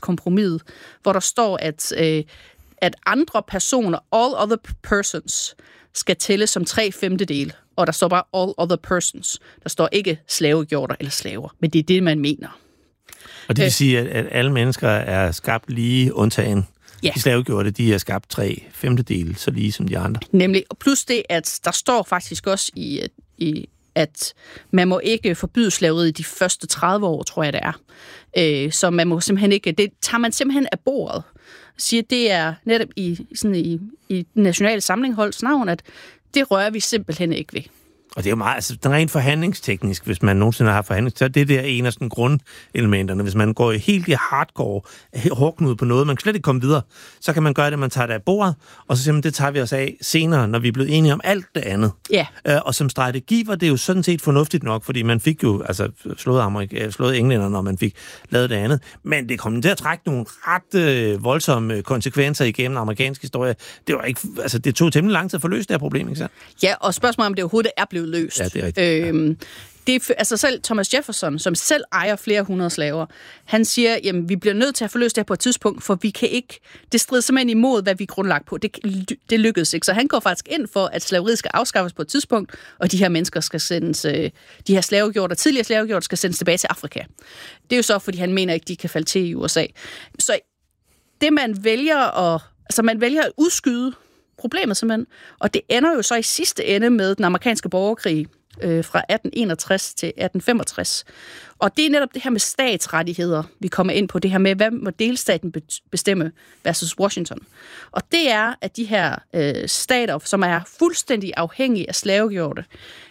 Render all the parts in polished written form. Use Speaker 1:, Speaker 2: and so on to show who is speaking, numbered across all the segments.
Speaker 1: kompromis, hvor der står, at andre personer, all other persons, skal tælle som 3/5, og der står bare all other persons. Der står ikke slavegjorter eller slaver, men det er det, man mener.
Speaker 2: Og det vil sige, at alle mennesker er skabt lige, undtagen de slavegjorte, de er skabt 3/5, så lige som de andre.
Speaker 1: Nemlig, og plus det, at der står faktisk også i at man må ikke forbyde slaveriet i de første 30 år, tror jeg det er. Så man må simpelthen ikke, det tager man simpelthen af bordet. Siger, det er netop i den nationale samlingholds navn, at det rører vi simpelthen ikke ved.
Speaker 2: Og det er jo meget, altså den rent forhandlingsteknisk, hvis man nogensinde har forhandlet, så det der er en af sådan grundelementerne. Hvis man går helt i hardcore, hårdknude på noget, man kan slet ikke komme videre, så kan man gøre det, man tager det af bordet, og så siger man, det tager vi os af senere, når vi er blevet enige om alt det andet.
Speaker 1: Ja.
Speaker 2: Og som strategi var det jo sådan set fornuftigt nok, fordi man fik jo altså slået englænder, når man fik lavet det andet. Men det kom til at trække nogle ret voldsomme konsekvenser igennem amerikansk historie. Det var ikke, altså det tog temmelig lang tid at få løst det her problem, ikke sandt?
Speaker 1: Ja, og spørgsmålet om det overhovedet er blevet løst.
Speaker 2: Ja, det er rigtigt.
Speaker 1: Det er, altså selv Thomas Jefferson, som selv ejer flere hundrede slaver, han siger, jamen vi bliver nødt til at få løst det her på et tidspunkt, for vi kan ikke, det strider simpelthen imod, hvad vi er grundlagt på. Det lykkedes ikke. Så han går faktisk ind for, at slaveriet skal afskaffes på et tidspunkt, og de her mennesker skal sendes, de her slavegjorte, tidligere slavegjorte, skal sendes tilbage til Afrika. Det er jo så, fordi han mener ikke, de kan falde til i USA. Så det man vælger at udskyde problemet simpelthen, og det ender jo så i sidste ende med den amerikanske borgerkrig fra 1861 til 1865. Og det er netop det her med statsrettigheder, vi kommer ind på, det her med, hvad må delstaten bestemme versus Washington. Og det er, at de her stater, som er fuldstændig afhængige af slavegjorte,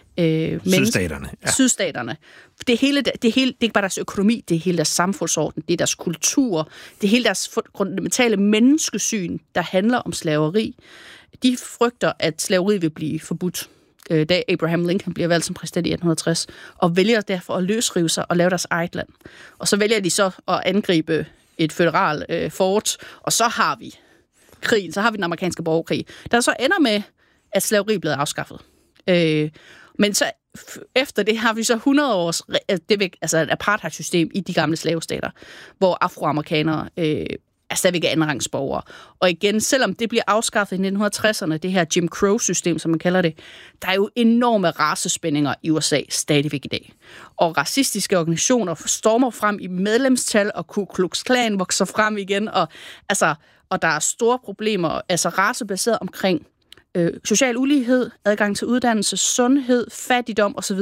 Speaker 1: Sydstaterne. Det er ikke bare deres økonomi, det er hele deres samfundsorden, det er deres kultur, det er hele deres fundamentale menneskesyn, der handler om slaveri. De frygter, at slaveri vil blive forbudt, da Abraham Lincoln bliver valgt som præsident i 1860, og vælger derfor at løsrive sig og lave deres eget land. Og så vælger de så at angribe et føderal fort, og så har vi krigen, så har vi den amerikanske borgerkrig, der så ender med, at slaveri er blevet afskaffet. Men så efter det har vi så 100 års et apartheidsystem i de gamle slavestater, hvor afroamerikanere er stadigvæk andenrangsborgere. Og igen, selvom det bliver afskaffet i 1960'erne, det her Jim Crow-system, som man kalder det, der er jo enorme racespændinger i USA stadigvæk i dag. Og racistiske organisationer stormer frem i medlemstal, og Ku Klux Klan vokser frem igen, og der er store problemer, altså racebaseret omkring social ulighed, adgang til uddannelse, sundhed, fattigdom osv.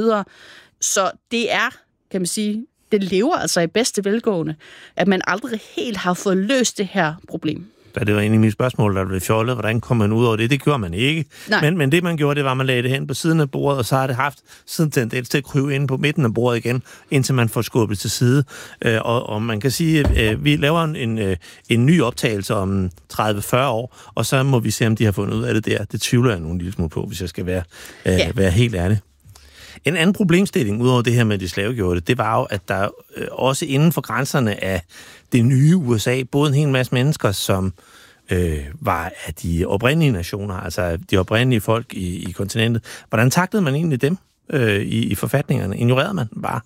Speaker 1: Så det er, kan man sige, det lever altså i bedste velgående, at man aldrig helt har fået løst det her problem.
Speaker 2: Ja, det var egentlig mit spørgsmål, der blev fjollet. Hvordan kom man ud over det? Det gjorde man ikke. Men det, man gjorde, det var, at man lagde det hen på siden af bordet, og så har det haft siden tendens til at krybe ind på midten af bordet igen, indtil man får skubbet til side. Og man kan sige, at vi laver en ny optagelse om 30-40 år, og så må vi se, om de har fundet ud af det der. Det tvivler jeg nogle lille smule på, hvis jeg skal være helt ærlig. En anden problemstilling, udover det her med de slavegjorte, det var jo, at der også inden for grænserne af det nye USA boede en hel masse mennesker, som var af de oprindelige nationer, altså de oprindelige folk i kontinentet. Hvordan taklede man egentlig dem i forfatningerne? Ignorerede man bare?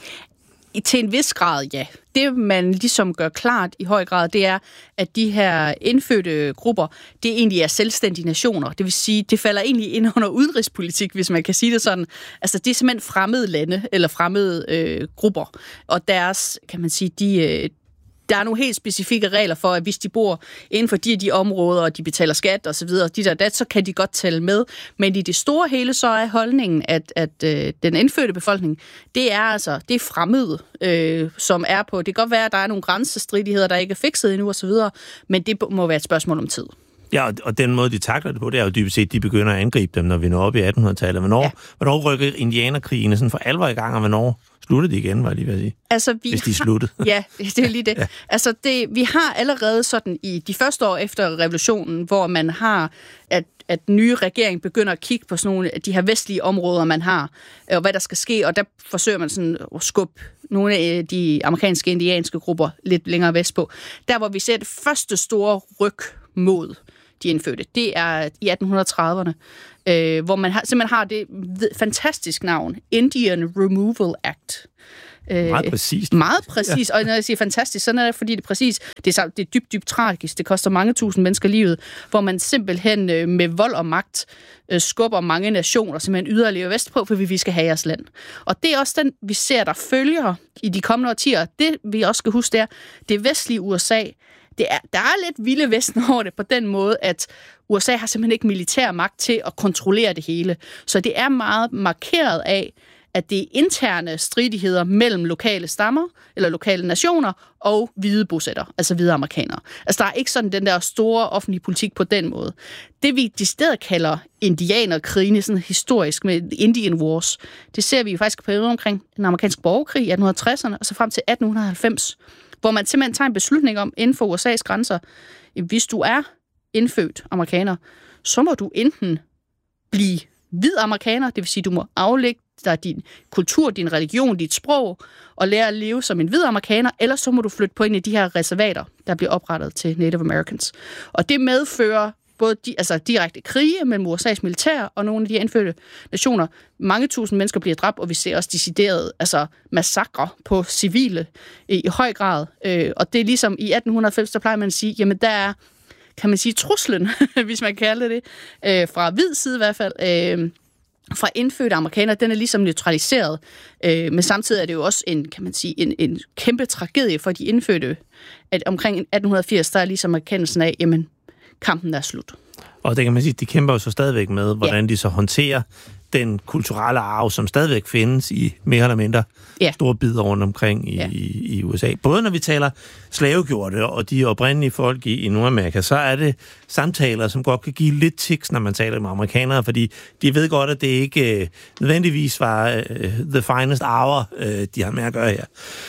Speaker 1: Til en vis grad, ja. Det, man ligesom gør klart i høj grad, det er, at de her indfødte grupper, det egentlig er selvstændige nationer. Det vil sige, det falder egentlig ind under udenrigspolitik, hvis man kan sige det sådan. Altså, det er simpelthen fremmede lande, eller fremmede grupper. Og deres, kan man sige, der er nogle helt specifikke regler for, at hvis de bor inden for de områder, og de betaler skat og så videre, så kan de godt tælle med. Men i det store hele, så er holdningen, at den indfødte befolkning, det er fremmede, som er på. Det kan godt være, at der er nogle grænsestridigheder, der ikke er fikset endnu og så videre, men det må være et spørgsmål om tid.
Speaker 2: Ja, og den måde, de takler det på, det er jo dybest set, de begynder at angribe dem, når vi når op i 1800-tallet. Hvornår rykker indianerkrigene sådan for alvor i gang, og hvornår slutter de igen, var jeg lige ved at sige? Hvis de sluttede. Ja, det er lige det. Ja. Altså, vi har allerede sådan i de første år efter revolutionen, hvor man har, at den nye regering begynder at kigge på sådan nogle af de her vestlige områder, man har, og hvad der skal ske, og der forsøger man sådan at skubbe nogle af de amerikanske indianske grupper lidt længere vestpå. Der, hvor vi ser det første store ryg mod de indfødte, det er i 1830'erne, hvor man simpelthen har det fantastisk navn, Indian Removal Act. Meget præcist.
Speaker 1: Meget præcis, og når jeg siger fantastisk, så er det, fordi det er præcis, det er dybt tragisk. Det koster mange tusind mennesker livet, hvor man simpelthen med vold og magt skubber mange nationer simpelthen yderligere vestpå, fordi vi skal have jeres land. Og det er også den, vi ser, der følger i de kommende årtier. Det vi også skal huske, det vestlige USA, der er lidt vilde vesten over det på den måde, at USA har simpelthen ikke militær magt til at kontrollere det hele. Så det er meget markeret af, at det er interne stridigheder mellem lokale stammer, eller lokale nationer, og hvide bosættere, altså hvide amerikanere. Altså, der er ikke sådan den der store offentlige politik på den måde. Det, vi decideret kalder indianerkrigene, sådan historisk med Indian Wars, det ser vi jo faktisk på omkring den amerikanske borgerkrig i 1860'erne, og så frem til 1890, hvor man simpelthen tager en beslutning om, inden for USA's grænser, hvis du er indfødt amerikaner, så må du enten blive hvid amerikaner, det vil sige, du må aflægge dig din kultur, din religion, dit sprog, og lære at leve som en hvid amerikaner, eller så må du flytte på en af de her reservater, der bliver oprettet til Native Americans. Og det medfører både direkte krige mellem USA's militær og nogle af de her indfødte nationer. Mange tusind mennesker bliver dræbt, og vi ser også decideret massakre på civile i høj grad. Og det er ligesom i 1890, der plejer man at sige, jamen der er, kan man sige, truslen, hvis man kalder det, fra hvid side i hvert fald, fra indfødte amerikanere, den er ligesom neutraliseret. Men samtidig er det jo også en kæmpe tragedie for de indfødte, at omkring 1880, der er ligesom erkendelsen af, jamen, kampen er slut.
Speaker 2: Og det kan man sige, de kæmper jo så stadigvæk med, hvordan de så håndterer den kulturelle arv, som stadigvæk findes i mere eller mindre store bidder rundt omkring i USA. Både når vi taler slavegjorte og de oprindelige folk i Nordamerika, så er det samtaler, som godt kan give lidt tics, når man taler med amerikanere, fordi de ved godt, at det ikke nødvendigvis var the finest hour, de har med at gøre her.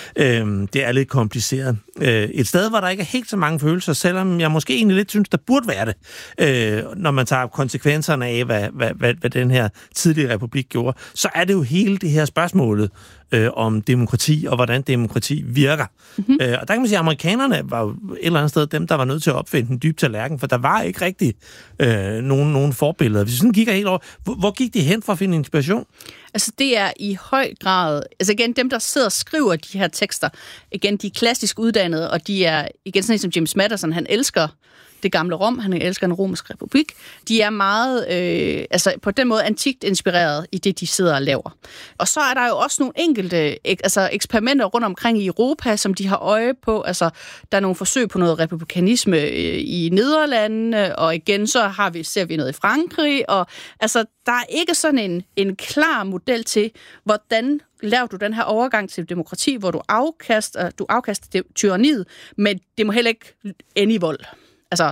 Speaker 2: Det er lidt kompliceret. Et sted, hvor der ikke er helt så mange følelser, selvom jeg måske egentlig lidt synes, der burde være det, når man tager konsekvenserne af, hvad den her tidlige republik gjorde, så er det jo hele det her spørgsmålet om demokrati, og hvordan demokrati virker. Mm-hmm. Og der kan man sige, at amerikanerne var jo et eller andet sted dem, der var nødt til at opfinde den dybe tallerken, for der var ikke rigtig nogen forbilleder. Hvis vi sådan kigger helt over, hvor gik de hen for at finde inspiration?
Speaker 1: Altså det er i høj grad, altså igen dem, der sidder og skriver de her tekster, igen de er klassisk uddannede, og de er igen sådan som James Madison, han elsker det gamle Rom, han elsker en romersk republik. De er meget, på den måde antikt inspireret i det, de sidder og laver. Og så er der jo også nogle enkelte eksperimenter rundt omkring i Europa, som de har øje på. Altså, der er nogle forsøg på noget republikanisme i Nederlandene, og igen så ser vi noget i Frankrig, og altså, der er ikke sådan en klar model til, hvordan laver du den her overgang til demokrati, hvor du afkaster tyranniet, men det må heller ikke ende i vold. Altså,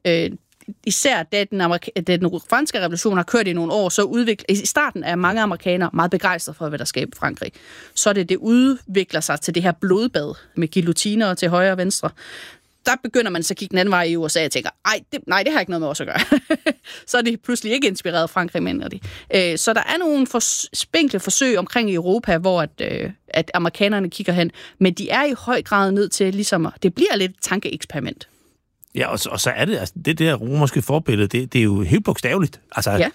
Speaker 1: især da den franske revolution har kørt i nogle år, i starten er mange amerikanere meget begejstrede for, hvad der sker i Frankrig. Så det udvikler sig til det her blodbad med guillotiner til højre og venstre. Der begynder man så at kigge den anden vej i USA og tænker, det har ikke noget med os at gøre. Så er det pludselig ikke inspireret af Frankrig, mener de. Så der er nogle spinkle forsøg omkring i Europa, hvor at amerikanerne kigger hen, men de er i høj grad nødt til, ligesom, det bliver lidt et tankeeksperiment.
Speaker 2: Ja, og så er det, altså, det der romerske forbillede, det er jo helt bogstaveligt. Altså,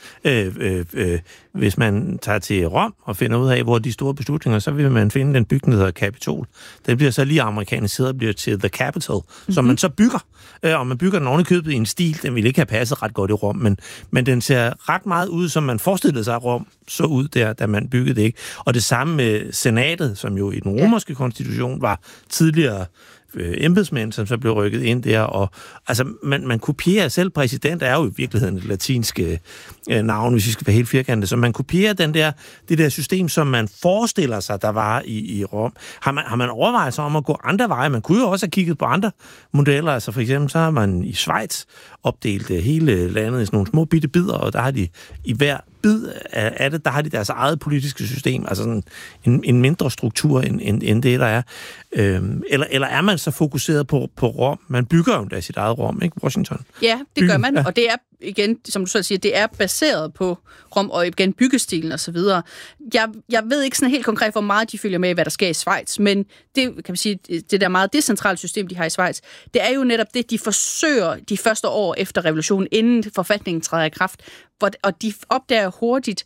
Speaker 2: hvis man tager til Rom og finder ud af, hvor de store beslutninger, så vil man finde den bygning, der hedder Kapitol. Den bliver så lige amerikaniseret og bliver til The Capitol, som man så bygger. Og man bygger den ovenikøbet i en stil, den ville ikke have passet ret godt i Rom, men den ser ret meget ud, som man forestillede sig, at Rom så ud der, da man byggede det, ikke? Og det samme med senatet, som jo i den romerske konstitution var tidligere embedsmænd, som så blev rykket ind der, og altså, man kopierer selv, præsident er jo i virkeligheden et latinske navn, hvis vi skal være helt firkantet, så man kopierer det der system, som man forestiller sig, der var i Rom. Har man overvejet sig om at gå andre veje? Man kunne jo også have kigget på andre modeller, altså for eksempel så har man i Schweiz opdelt hele landet i sådan nogle små bitte bidder, og der har de i hver bid af det, der har de deres eget politiske system, altså sådan en mindre struktur end det, der er. Eller er man så fokuseret på Rom? Man bygger jo da sit eget Rom, ikke? Washington.
Speaker 1: Ja, det gør man, og det er igen, som du selv siger, det er baseret på Rom og igen byggestilen og så videre. Jeg ved ikke sådan helt konkret, hvor meget de følger med, hvad der sker i Schweiz, men det kan man sige, det der meget decentrale system, de har i Schweiz, det er jo netop det, de forsøger de første år efter revolutionen, inden forfatningen træder i kraft, og de opdager hurtigt,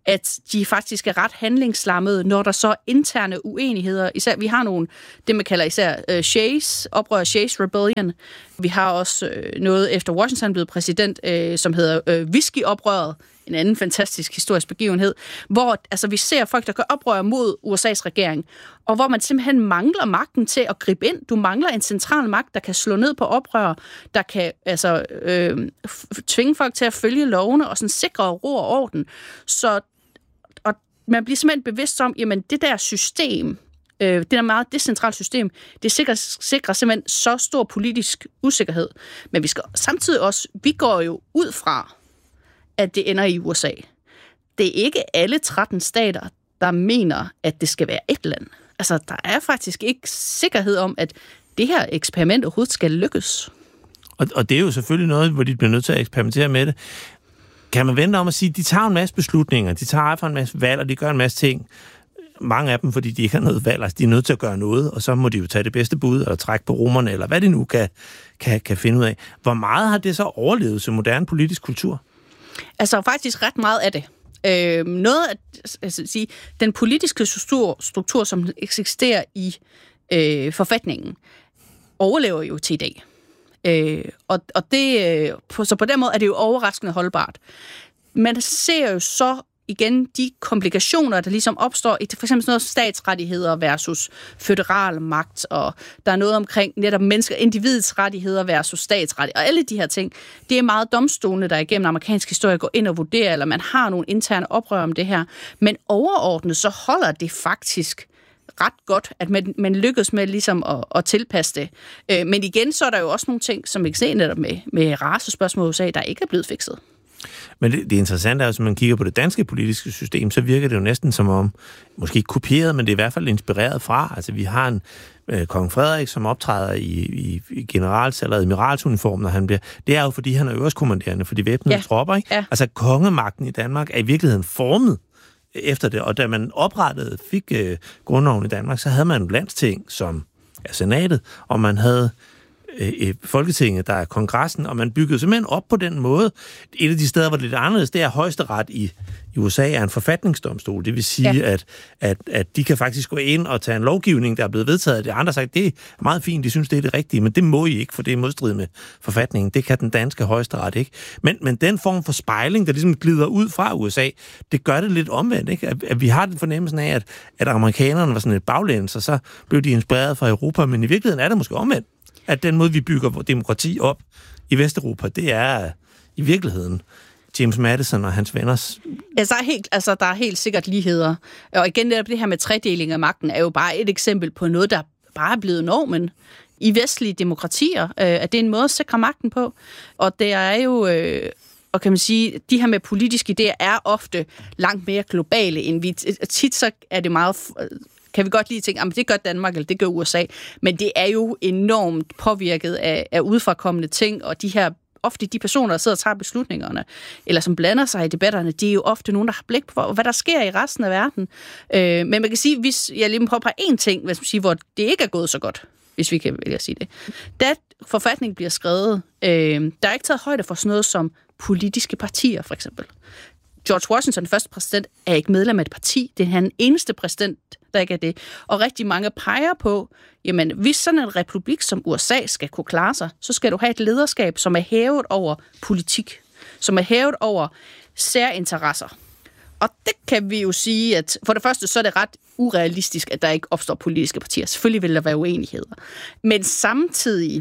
Speaker 1: at de faktisk er ret handlingslammede, når der så er interne uenigheder. Især, vi har nogle, det man kalder især Shays, oprør Shays Rebellion. Vi har også noget efter Washington blev præsident, som hedder Whisky-oprøret, en anden fantastisk historisk begivenhed, hvor altså, vi ser folk, der gør oprør mod USA's regering, og hvor man simpelthen mangler magten til at gribe ind. Du mangler en central magt, der kan slå ned på oprør, der kan altså, tvinge folk til at følge lovene og sådan sikre ro og orden. Så og man bliver simpelthen bevidst om, jamen det der system, det der meget decentrale system, det sikrer simpelthen så stor politisk usikkerhed. Men vi skal samtidig også, vi går jo ud fra, at det ender i USA. Det er ikke alle 13 stater, der mener, at det skal være et land. Altså, der er faktisk ikke sikkerhed om, at det her eksperiment overhovedet skal lykkes.
Speaker 2: Og det er jo selvfølgelig noget, hvor de bliver nødt til at eksperimentere med det. Kan man vente om at sige, at de tager en masse beslutninger, de tager for en masse valg, og de gør en masse ting. Mange af dem, fordi de ikke har noget valg, altså de er nødt til at gøre noget, og så må de jo tage det bedste bud, eller trække på romerne, eller hvad de nu kan finde ud af. Hvor meget har det så overlevet som moderne politisk kultur?
Speaker 1: Altså faktisk ret meget af det. Noget at sige, den politiske struktur, som eksisterer i forfatningen, overlever jo til i dag. Og det, så på den måde er det jo overraskende holdbart. Man ser jo så igen de komplikationer, der ligesom opstår i for eksempel sådan noget statsrettigheder versus føderal magt, og der er noget omkring netop mennesker, individets rettigheder versus statsrettigheder, og alle de her ting. Det er meget domstolene, der igennem amerikansk historie går ind og vurderer, eller man har nogle interne oprør om det her. Men overordnet, så holder det faktisk ret godt, at man lykkes med ligesom at tilpasse det. Men igen, så er der jo også nogle ting, som vi kan se netop med racespørgsmål i USA, der ikke er blevet fikset. Men
Speaker 2: det interessante er, at hvis man kigger på det danske politiske system, så virker det jo næsten som om, måske ikke kopieret, men det er i hvert fald inspireret fra. Altså vi har en kong Frederik, som optræder i generals- eller admiralsuniform, når han bliver. Det er jo, fordi han er øverstkommanderende for de væbnede tropper, ikke? Ja. Altså kongemagten i Danmark er i virkeligheden formet efter det, og da man fik grundloven i Danmark, så havde man et landsting, som er senatet, og man havde Folketinget, der er kongressen, og man byggede simpelthen op på den måde. Et af de steder, hvor det er lidt anderledes, det er højesteret i USA er en forfatningsdomstol. Det vil sige, at de kan faktisk gå ind og tage en lovgivning, der er blevet vedtaget. Det andre sagt, det er meget fint, de synes, det er det rigtige, men det må I ikke, for det er modstrid med forfatningen. Det kan den danske højesteret ikke. Men den form for spejling, der ligesom glider ud fra USA, det gør det lidt omvendt, ikke? At vi har den fornemmelse af, at amerikanerne var sådan et baglæns, og så blev de inspireret fra Europa, men i virkeligheden er det måske omvendt. At den måde, vi bygger demokrati op i Vesteuropa, det er i virkeligheden James Madison og hans venners.
Speaker 1: Der er helt sikkert ligheder. Og igen, det her med tredeling af magten er jo bare et eksempel på noget, der bare er blevet normen i vestlige demokratier. At det er en måde at sikre magten på. Og det er jo... Og kan man sige, de her med politiske idéer er ofte langt mere globale, end vi... Tit så er det meget... Kan vi godt lige tænke, at det gør Danmark, eller det gør USA, men det er jo enormt påvirket af udefrakommende ting, og ofte de personer, der sidder og tager beslutningerne, eller som blander sig i debatterne, de er jo ofte nogen, der har blik på, hvad der sker i resten af verden. Men man kan sige, hvis jeg lige må påpege én ting, hvor det ikke er gået så godt, hvis vi kan vælge at sige det. Da forfatningen bliver skrevet, der er ikke taget højde for sådan noget som politiske partier, for eksempel. George Washington, den første præsident, er ikke medlem af et parti. Det er han eneste præsident, der ikke er det. Og rigtig mange peger på, jamen, hvis sådan en republik som USA skal kunne klare sig, så skal du have et lederskab, som er hævet over politik, som er hævet over særinteresser. Og det kan vi jo sige, at for det første, så er det ret urealistisk, at der ikke opstår politiske partier. Selvfølgelig vil der være uenigheder. Men samtidig...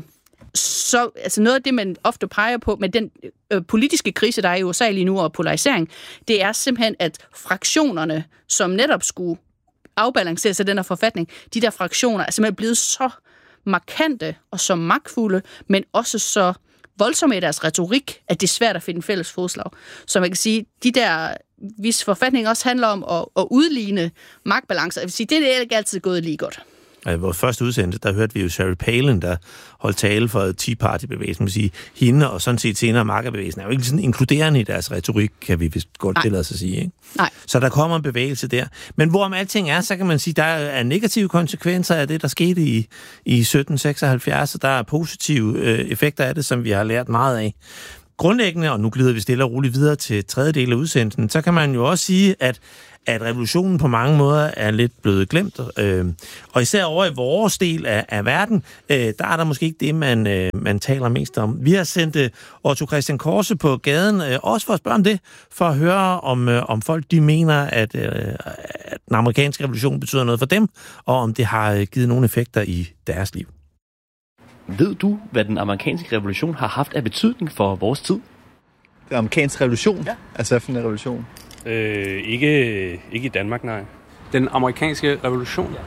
Speaker 1: Så altså noget af det, man ofte peger på med den politiske krise, der er i USA lige nu, og polarisering, det er simpelthen, at fraktionerne, som netop skulle afbalanceres af den her forfatning, de der fraktioner er simpelthen blevet så markante og så magtfulde, men også så voldsomme i deres retorik, at det er svært at finde fælles fodslag. Så man kan sige, de der, hvis forfatningen også handler om at udligne magtbalancer, jeg vil sige, det er ikke altid gået lige godt.
Speaker 2: I vores første udsendelse, der hørte vi jo Sarah Palin, der holdt tale for Tea Party-bevægelsen. Man sige, hende og sådan set senere Markerbevægelsen er jo ikke sådan inkluderende i deres retorik, kan vi vist godt tillade sig at sige. Ikke?
Speaker 1: Nej.
Speaker 2: Så der kommer en bevægelse der. Men hvorom alting er, så kan man sige, der er negative konsekvenser af det, der skete i 1776, og der er positive effekter af det, som vi har lært meget af. grundlæggende, og nu glider vi stille og roligt videre til tredje del af udsendelsen, så kan man jo også sige, at revolutionen på mange måder er lidt blevet glemt. Og især over i vores del af verden, der er der måske ikke det, man taler mest om. Vi har sendt Otto Christian Korse på gaden, også for at spørge om det, for at høre, om folk de mener, at den amerikanske revolution betyder noget for dem, og om det har givet nogle effekter i deres liv.
Speaker 3: Ved du, hvad den amerikanske revolution har haft af betydning for vores tid?
Speaker 4: Den amerikanske revolution? Ja. Altså hvad for en revolution?
Speaker 5: Ikke i Danmark, nej.
Speaker 6: Den amerikanske revolution?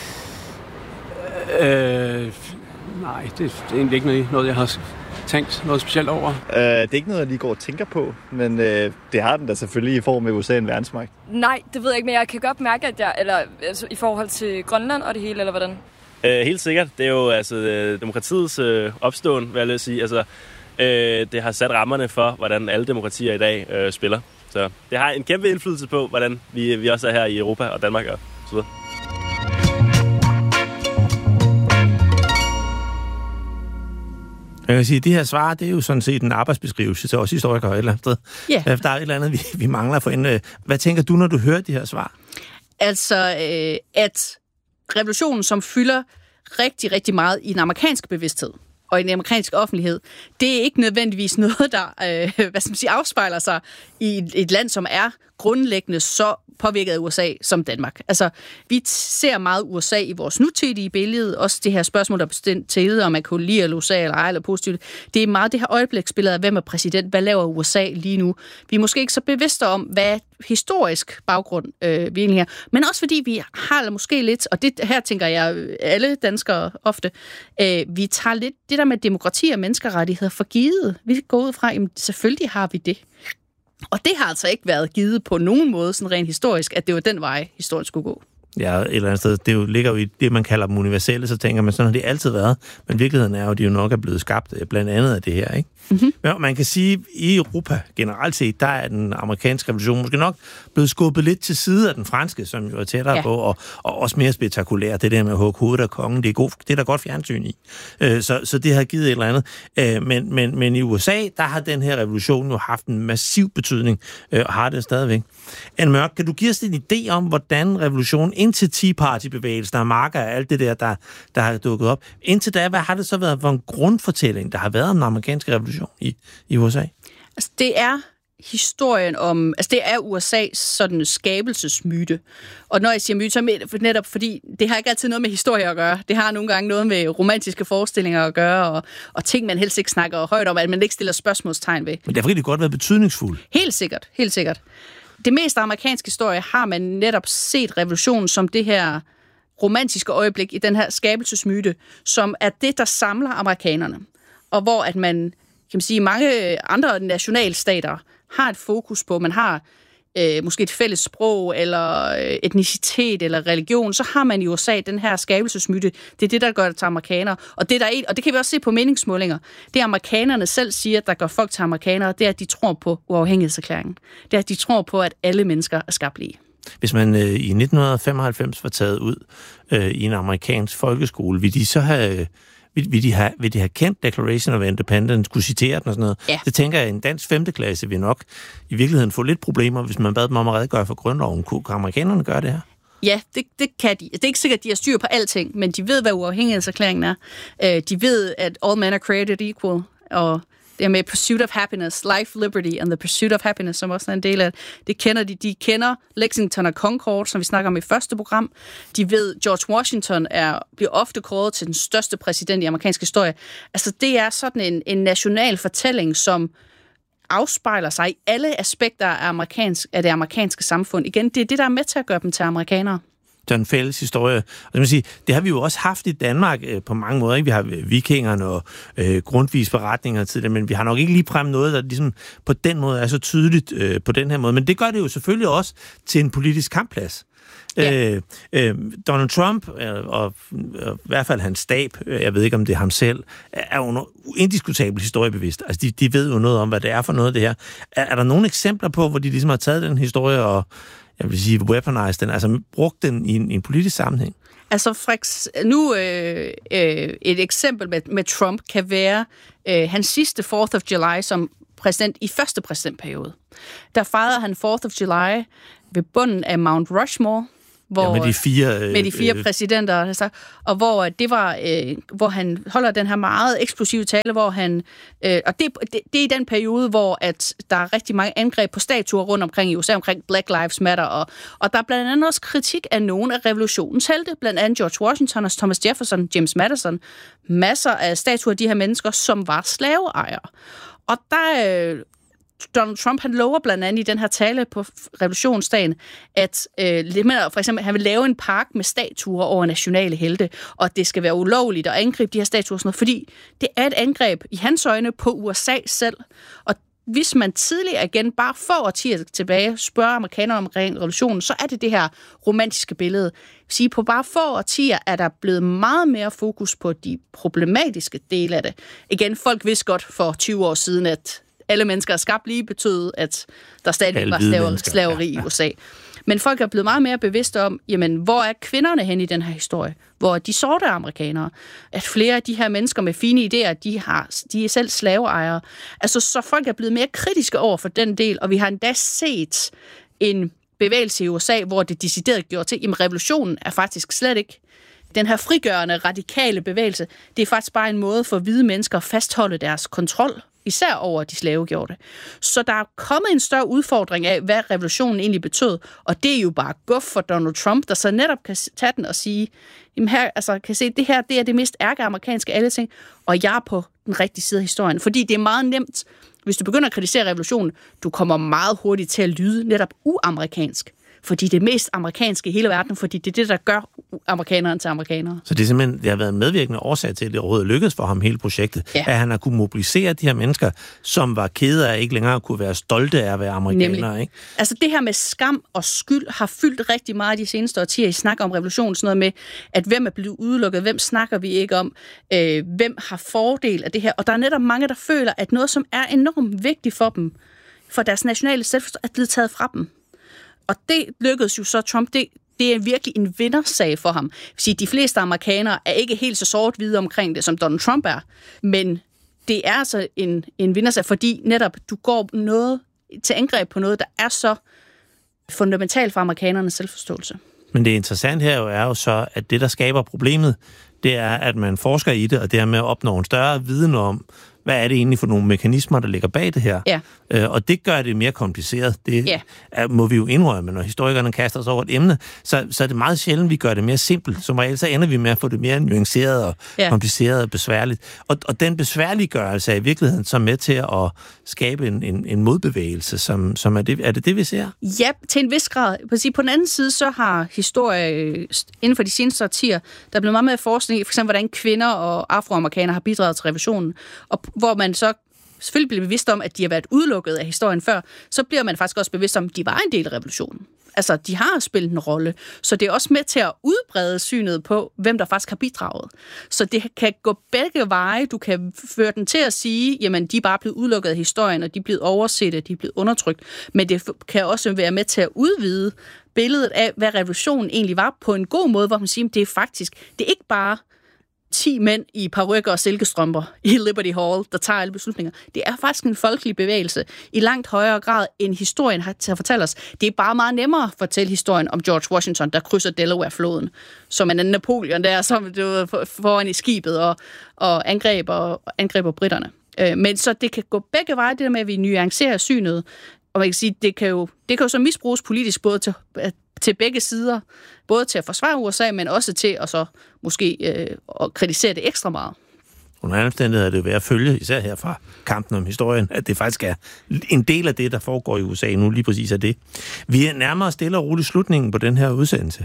Speaker 6: Ja. Nej, det er egentlig ikke noget, jeg har tænkt noget specielt over.
Speaker 4: Det er ikke noget, jeg lige går og tænker på, men det har den da selvfølgelig i form af USA en verdensmagt.
Speaker 7: Nej, det ved jeg ikke, men jeg kan godt mærke, at altså, i forhold til Grønland og det hele, eller hvordan?
Speaker 5: Helt sikkert. Det er jo demokratiets opståen, vil jeg sige. Altså, det har sat rammerne for, hvordan alle demokratier i dag spiller. Så det har en kæmpe indflydelse på, hvordan vi også er her i Europa og Danmark og så videre.
Speaker 2: Jeg kan sige, at det her svar, det er jo sådan set en arbejdsbeskrivelse til os historikere et eller andet sted.
Speaker 1: Yeah.
Speaker 2: Der er et eller andet, vi mangler for enden. Hvad tænker du, når du hører de her svar?
Speaker 1: Altså, at revolutionen, som fylder rigtig, rigtig meget i den amerikanske bevidsthed og i den amerikanske offentlighed, det er ikke nødvendigvis noget, der afspejler sig i et land, som er grundlæggende så påvirket af USA som Danmark. Altså, vi ser meget USA i vores nutidige billede, også det her spørgsmål, der er bestemt til, om man kunne lide USA eller ej, eller positivt. Det er meget det her øjebliksbillede af, hvem er præsident, hvad laver USA lige nu. Vi er måske ikke så bevidste om, hvad historisk baggrund vi egentlig er, men også fordi vi har måske lidt, og det her tænker jeg alle danskere ofte, vi tager lidt det der med demokrati og menneskerettigheder for givet. Vi går ud fra, jamen selvfølgelig har vi det. Og det har altså ikke været givet på nogen måde, sådan rent historisk, at det var den vej, historien skulle gå.
Speaker 2: Ja, et eller andet sted. Det ligger jo i det, man kalder dem universelle, så tænker man, sådan har det altid været. Men virkeligheden er jo, at de jo nok er blevet skabt blandt andet af det her, ikke? Mm-hmm. Men man kan sige, at i Europa generelt set, der er den amerikanske revolution måske nok blevet skubbet lidt til side af den franske, som jo er tættere på, og også mere spektakulær. Det der med at hugge hovedet af kongen, det er der godt fjernsyn i. Så det har givet et eller andet. Men i USA, der har den her revolution jo haft en massiv betydning, og har det stadigvæk. Anne Mørk, kan du give os en idé om, hvordan revolutionen indtil Tea Party-bevægelsen, der er marker af alt det der har dukket op, indtil da, hvad har det så været for en grundfortælling, der har været om den amerikanske revolution i USA?
Speaker 1: Altså, det er historien om, altså det er USA's sådan skabelsesmyte. Og når jeg siger myte, så er det netop fordi, det har ikke altid noget med historie at gøre. Det har nogle gange noget med romantiske forestillinger at gøre, og ting, man helst ikke snakker højt om, at man ikke stiller spørgsmålstegn ved.
Speaker 2: Men det har virkelig godt været betydningsfuldt.
Speaker 1: Helt sikkert, helt sikkert. Det meste amerikanske historie har man netop set revolutionen som det her romantiske øjeblik i den her skabelsesmyte, som er det, der samler amerikanerne. Og hvor at man, kan man sige, mange andre nationalstater har et fokus på, man har måske et fælles sprog, eller etnicitet, eller religion, så har man i USA den her skabelsesmyte. Det er det, der gør det til amerikanere. Og det kan vi også se på meningsmålinger. Det amerikanerne selv siger, der gør folk til amerikanere, det er, at de tror på uafhængighedserklæringen. Det er, at de tror på, at alle mennesker er skabt lige.
Speaker 2: Hvis man i 1995 var taget ud i en amerikansk folkeskole, vil de så have... Vil de have kendt Declaration of Independence, kunne citere den og sådan noget? Ja. Det tænker jeg, at en dansk 5. klasse vil nok i virkeligheden få lidt problemer, hvis man bad dem om at redegøre for grundloven. Kan amerikanerne gøre det her?
Speaker 1: Ja, det kan de. Det er ikke sikkert, at de har styr på alting, men de ved, hvad uafhængighedserklæringen er. De ved, at all men are created equal, og det er med pursuit of happiness, life, liberty and the pursuit of happiness, som også er en del af det kender de. De kender Lexington og Concord, som vi snakker om i første program. De ved, George Washington bliver ofte kåret til den største præsident i amerikansk historie. Altså, det er sådan en national fortælling, som afspejler sig i alle aspekter af det amerikanske samfund. Igen, det er det, der er med til at gøre dem til amerikanere.
Speaker 2: En fælles historie. Og det har vi jo også haft i Danmark på mange måder. Ikke? Vi har vikingerne og Grundtvigs beretninger til det, men vi har nok ikke ligefrem noget, der ligesom på den måde er så tydeligt på den her måde. Men det gør det jo selvfølgelig også til en politisk kampplads. Ja. Donald Trump, og i hvert fald hans stab, jeg ved ikke, om det er ham selv, er jo indiskutabelt historiebevidst. Altså, de ved jo noget om, hvad det er for noget, det her. Er der nogle eksempler på, hvor de ligesom har taget den historie og jeg vil sige, weaponize den, altså brugt den i en politisk sammenhæng?
Speaker 1: Altså, et eksempel med Trump kan være hans sidste 4th of July, som præsident i første præsidentperiode. Der fejrede han 4th of July ved bunden af Mount Rushmore, hvor, med de fire præsidenter, og hvor det var, hvor han holder den her meget eksplosive tale, hvor han, og det er i den periode, hvor at der er rigtig mange angreb på statuer rundt omkring i USA, omkring Black Lives Matter, og der er blandt andet også kritik af nogle af revolutionens helte, blandt andet George Washington og Thomas Jefferson, James Madison, masser af statuer af de her mennesker, som var slaveejere. Og der Donald Trump, han lover blandt andet i den her tale på revolutionsdagen, at for eksempel, han vil lave en park med statuer over nationale helte, og at det skal være ulovligt at angribe de her statuer og sådan noget, fordi det er et angreb i hans øjne på USA selv. Og hvis man tidligere igen, bare få årtier tilbage, spørger amerikanere om revolutionen, så er det her romantiske billede. Sige, på bare få årtier er der blevet meget mere fokus på de problematiske dele af det. Igen, folk vidste godt for 20 år siden, at alle mennesker er skabt lige, betød, at der stadig var slaveri i USA. Men folk er blevet meget mere bevidste om, jamen, hvor er kvinderne hen i den her historie? Hvor er de sorte amerikanere? At flere af de her mennesker med fine idéer, de er selv slaveejere. Altså, så folk er blevet mere kritiske over for den del, og vi har endda set en bevægelse i USA, hvor det decideret gjorde til, jamen, revolutionen er faktisk slet ikke den her frigørende, radikale bevægelse. Det er faktisk bare en måde for hvide mennesker at fastholde deres kontrol, især over de slavegjorte. Så der er kommet en større udfordring af, hvad revolutionen egentlig betød, og det er jo bare guf for Donald Trump, der så netop kan tage den og sige, jamen her, altså, kan se, det her, det er det mest ærkeamerikanske af alle ting, og jeg er på den rigtige side af historien. Fordi det er meget nemt, hvis du begynder at kritisere revolutionen, du kommer meget hurtigt til at lyde netop uamerikansk. Fordi det er mest amerikanske i hele verden, fordi det er det, der gør amerikanerne til amerikanere. Så
Speaker 2: det er simpelthen, det har været en medvirkende årsag til, at det overhovedet lykkedes for ham hele projektet. Ja. At han har kunne mobilisere de her mennesker, som var kede af ikke længere kunne være stolte af at være amerikanere. Ikke?
Speaker 1: Altså det her med skam og skyld har fyldt rigtig meget de seneste årtier i snak om revolutionen. Sådan noget med, at hvem er blevet udelukket, hvem snakker vi ikke om, hvem har fordel af det her. Og der er netop mange, der føler, at noget, som er enormt vigtigt for dem, for deres nationale selvforståelse, er blevet taget fra dem. Og det lykkedes jo så Trump, det er virkelig en vindersag for ham. De fleste amerikanere er ikke helt så sort-hvide omkring det, som Donald Trump er. Men det er altså en vindersag, fordi netop du går noget til angreb på noget, der er så fundamentalt for amerikanernes selvforståelse.
Speaker 2: Men det interessante her er jo så, at det, der skaber problemet, det er, at man forsker i det, og dermed opnår en større viden om, hvad er det egentlig for nogle mekanismer, der ligger bag det her?
Speaker 1: Ja.
Speaker 2: Og det gør det mere kompliceret. Det må vi jo indrømme, når historikerne kaster sig over et emne, så er det meget sjældent, vi gør det mere simpelt. Som regel, så ender vi med at få det mere nuanceret og kompliceret og besværligt. Og den besværliggørelse er i virkeligheden så med til at skabe en modbevægelse, som er det, vi ser?
Speaker 1: Ja, til en vis grad. På den anden side, så har historie inden for de seneste årtier, der er blevet meget mere forskning i, for eksempel, hvordan kvinder og afroamerikanere har bidraget til revolutionen, og hvor man så selvfølgelig bliver bevidst om, at de har været udelukket af historien før, så bliver man faktisk også bevidst om, at de var en del af revolutionen. Altså, de har spillet en rolle. Så det er også med til at udbrede synet på, hvem der faktisk har bidraget. Så det kan gå begge veje. Du kan føre den til at sige, jamen, de er bare blevet udelukket af historien, og de er blevet overset, de er blevet undertrykt. Men det kan også være med til at udvide billedet af, hvad revolutionen egentlig var på en god måde, hvor man siger, det er ikke bare 10 mænd i parykker og silkestrømper i Liberty Hall, der tager alle beslutninger. Det er faktisk en folkelig bevægelse i langt højere grad, end historien har til at fortælle os. Det er bare meget nemmere at fortælle historien om George Washington, der krydser Delaware-floden, som en Napoleon der, som foran i skibet og angreber britterne. Men så det kan gå begge veje, det der med, at vi nuancerer synet, og man kan sige, det kan jo så misbruges politisk både til begge sider, både til at forsvare USA, men også til at så måske at kritisere det ekstra meget.
Speaker 2: Under anden omstændighed er det værd at følge, især her fra kampen om historien, at det faktisk er en del af det, der foregår i USA nu, lige præcis af det. Vi er nærmere stille og roligt slutningen på den her udsendelse.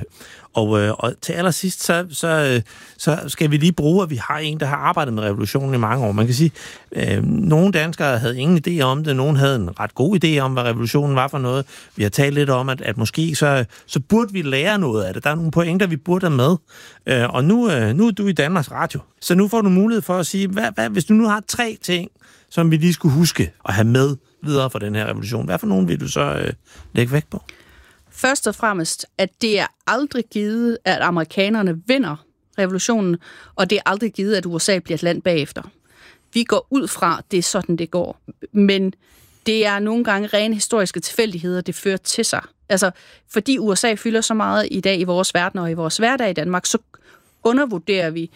Speaker 2: Og til allersidst, så skal vi lige bruge, at vi har en, der har arbejdet med revolutionen i mange år. Man kan sige, nogle danskere havde ingen idé om det, nogle havde en ret god idé om, hvad revolutionen var for noget. Vi har talt lidt om, at måske så burde vi lære noget af det. Der er nogle pointer, vi burde have med. Og nu er du i Danmarks Radio. Så nu får du mulighed for at sige, hvis du nu har 3 ting, som vi lige skulle huske at have med videre for den her revolution, hvad for nogen vil du så lægge vægt på?
Speaker 1: Først og fremmest, at det er aldrig givet, at amerikanerne vinder revolutionen, og det er aldrig givet, at USA bliver et land bagefter. vi går ud fra, det er sådan, det går. Men det er nogle gange rene historiske tilfældigheder, det fører til sig. Altså, fordi USA fylder så meget i dag i vores verden og i vores hverdag i Danmark, så undervurderer vi,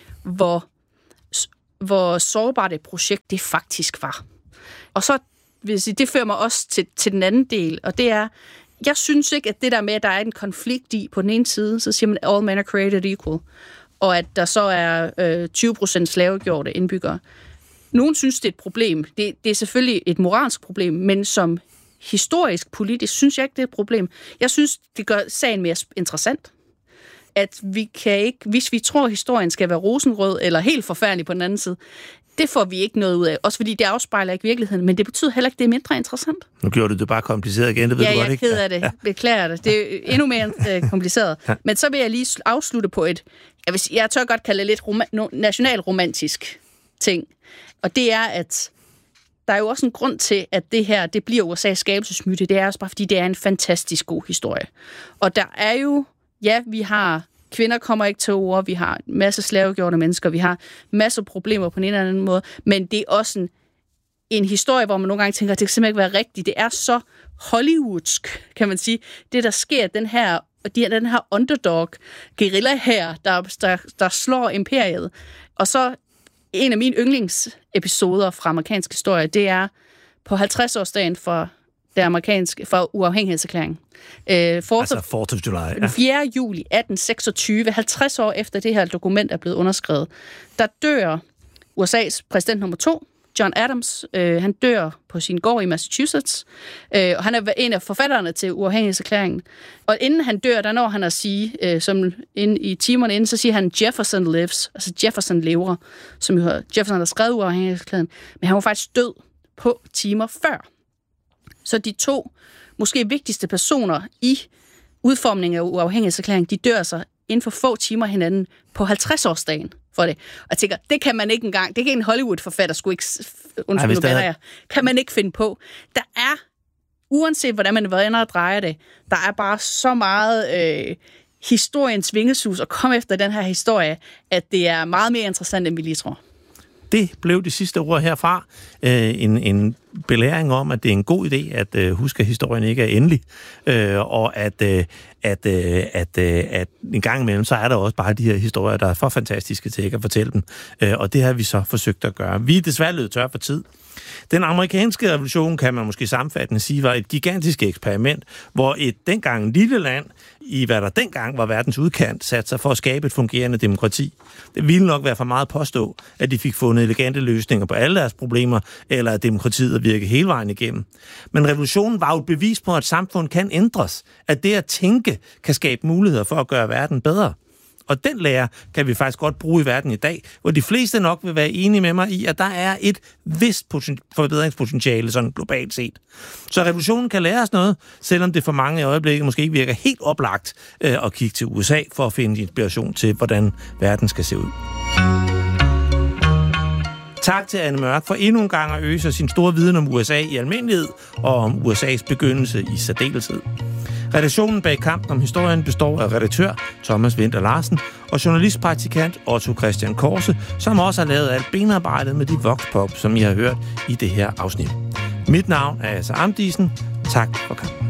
Speaker 1: hvor sårbart et projekt det faktisk var. Og så vil jeg sige, det fører mig også til den anden del, og det er, jeg synes ikke, at det der med, at der er en konflikt i på den ene side, så siger man, all men are created equal, og at der så er 20% slavegjorte indbyggere. Nogen synes, det er et problem. Det er selvfølgelig et moralsk problem, men som historisk, politisk, synes jeg ikke, det er et problem. Jeg synes, det gør sagen mere interessant. At vi kan ikke, hvis vi tror, at historien skal være rosenrød eller helt forfærdelig på den anden side, det får vi ikke noget ud af. Også fordi det afspejler ikke virkeligheden, men det betyder heller ikke, det er mindre interessant.
Speaker 2: Nu gjorde du det bare kompliceret igen, det ved du godt, ikke?
Speaker 1: Ja, jeg er ked af det. Beklager det. Det er endnu mere kompliceret. Ja. Men så vil jeg lige afslutte på jeg tør godt kalde det lidt nationalromantisk ting. Og det er, at der er jo også en grund til, at det her, det bliver USA's skabelsesmyte. Det er også bare, fordi det er en fantastisk god historie. Og der er jo, vi har kvinder kommer ikke til ord, vi har en masse slavegjorte mennesker, vi har masser af problemer på en eller anden måde, men det er også en historie, hvor man nogle gange tænker, at det kan simpelthen ikke være rigtigt. Det er så hollywoodsk, kan man sige. Det, der sker, den her underdog guerilla her, der slår imperiet. Og så en af mine yndlingsepisoder fra amerikansk historie, det er på 50-årsdagen for uafhængighedserklæringen.
Speaker 2: 4th of July.
Speaker 1: Den 4. juli 1826, 50 år efter det her dokument er blevet underskrevet, der dør USA's præsident nummer 2, John Adams. Han dør på sin gård i Massachusetts, og han er en af forfatterne til uafhængighedserklæringen. Og inden han dør, der når han at sige, som i timerne inden, så siger han, Jefferson lives, altså Jefferson lever, som jo Jefferson har skrevet uafhængighedserklæringen, men han var faktisk død på timer før. Så de to måske vigtigste personer i udformningen af uafhængighedserklæringen, de dør så inden for få timer hinanden på 50-årsdagen for det. Og jeg tænker, det kan man ikke engang, det kan en Hollywood-forfatter kan man ikke finde på. Der er, uanset hvordan man vender og drejer det, der er bare så meget historiens vingesus at komme efter den her historie, at det er meget mere interessant, end vi lige tror.
Speaker 2: Det blev de sidste ord herfra. En belæring om, at det er en god idé at huske, at historien ikke er endelig, og at en gang imellem, så er der også bare de her historier, der er for fantastiske til ikke at fortælle dem, og det har vi så forsøgt at gøre. Vi er desværre løbet tør for tid. Den amerikanske revolution, kan man måske sammenfattende sige, var et gigantisk eksperiment, hvor et dengang lille land, i hvad der dengang var verdens udkant, satte sig for at skabe et fungerende demokrati. Det ville nok være for meget at påstå, at de fik fundet elegante løsninger på alle deres problemer, eller at demokratiet virke hele vejen igennem. Men revolutionen var jo et bevis på, at samfund kan ændres, at det at tænke kan skabe muligheder for at gøre verden bedre. Og den lære kan vi faktisk godt bruge i verden i dag, hvor de fleste nok vil være enige med mig i, at der er et vist forbedringspotentiale sådan globalt set. Så revolutionen kan lære os noget, selvom det for mange i øjeblikket måske ikke virker helt oplagt at kigge til USA for at finde inspiration til, hvordan verden skal se ud. Tak til Anne Mørk for endnu en gang at øse sin store viden om USA i almindelighed og om USA's begyndelse i særdeleshed. Redaktionen bag Kampen om historien består af redaktør Thomas Winther Larsen og journalistpraktikant Otto Christian Korse, som også har lavet alt benarbejdet med de voxpop, som I har hørt i det her afsnit. Mit navn er Asser Amdisen. Tak for kampen.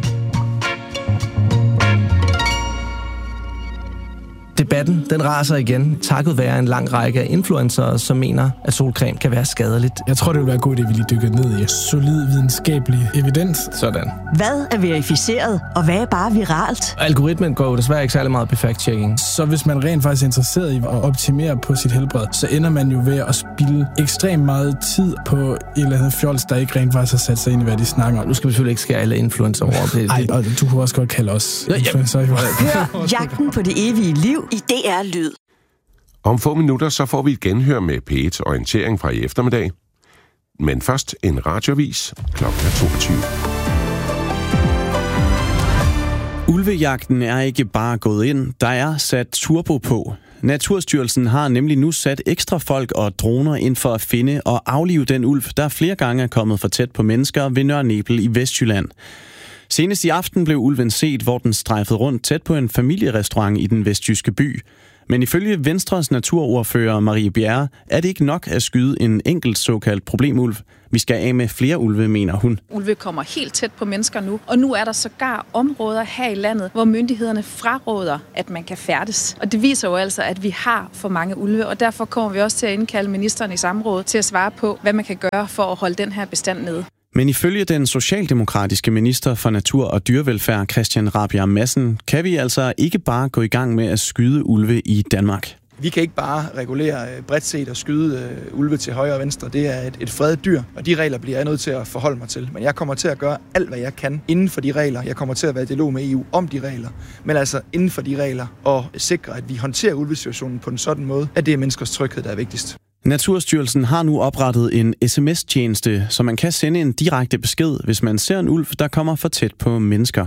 Speaker 8: Debatten, den raser igen, takket være en lang række af influencere, som mener, at solcreme kan være skadeligt.
Speaker 9: Jeg tror, det vil være godt, at vi lige dykker ned i solid videnskabelig evidens.
Speaker 8: Sådan.
Speaker 10: Hvad er verificeret, og hvad er bare viralt?
Speaker 8: Algoritmen går jo desværre ikke særlig meget på fact-checking.
Speaker 9: Så hvis man rent faktisk er interesseret i at optimere på sit helbred, så ender man jo ved at spilde ekstremt meget tid på et eller andet fjols, der ikke rent faktisk har sat sig ind i, hvad de snakker om.
Speaker 8: Nu skal vi selvfølgelig ikke skære alle influencer over.
Speaker 9: Nej, og du kunne også godt kalde os influencer.
Speaker 10: Hør Jagten på det evige liv i DR Lyd.
Speaker 11: Om få minutter så får vi et genhør med P1 Orientering fra i eftermiddag. Men først en radioavis kl. 22.
Speaker 12: Ulvejagten er ikke bare gået ind, der er sat turbo på. Naturstyrelsen har nemlig nu sat ekstra folk og droner ind for at finde og aflive den ulv, der flere gange er kommet for tæt på mennesker ved Nørre Nebel i Vestjylland. Senest i aften blev ulven set, hvor den strejfede rundt tæt på en familierestaurant i den vestjyske by. Men ifølge Venstres naturordfører Marie Bjerre er det ikke nok at skyde en enkelt såkaldt problemulv. Vi skal af med flere ulve, mener hun.
Speaker 13: Ulve kommer helt tæt på mennesker nu, og nu er der sågar områder her i landet, hvor myndighederne fraråder, at man kan færdes. Og det viser jo altså, at vi har for mange ulve, og derfor kommer vi også til at indkalde ministeren i samråd til at svare på, hvad man kan gøre for at holde den her bestand nede.
Speaker 12: Men ifølge den socialdemokratiske minister for natur og dyrevelfærd, Christian Rabjerg Madsen, kan vi altså ikke bare gå i gang med at skyde ulve i Danmark.
Speaker 14: Vi kan ikke bare regulere bredt set og skyde ulve til højre og venstre. Det er et fredet dyr, og de regler bliver jeg nødt til at forholde mig til. Men jeg kommer til at gøre alt, hvad jeg kan inden for de regler. Jeg kommer til at være i dialog med EU om de regler, men altså inden for de regler og sikre, at vi håndterer ulvesituationen på en sådan måde, at det er menneskers tryghed, der er vigtigst.
Speaker 12: Naturstyrelsen har nu oprettet en sms-tjeneste, så man kan sende en direkte besked, hvis man ser en ulv, der kommer for tæt på mennesker.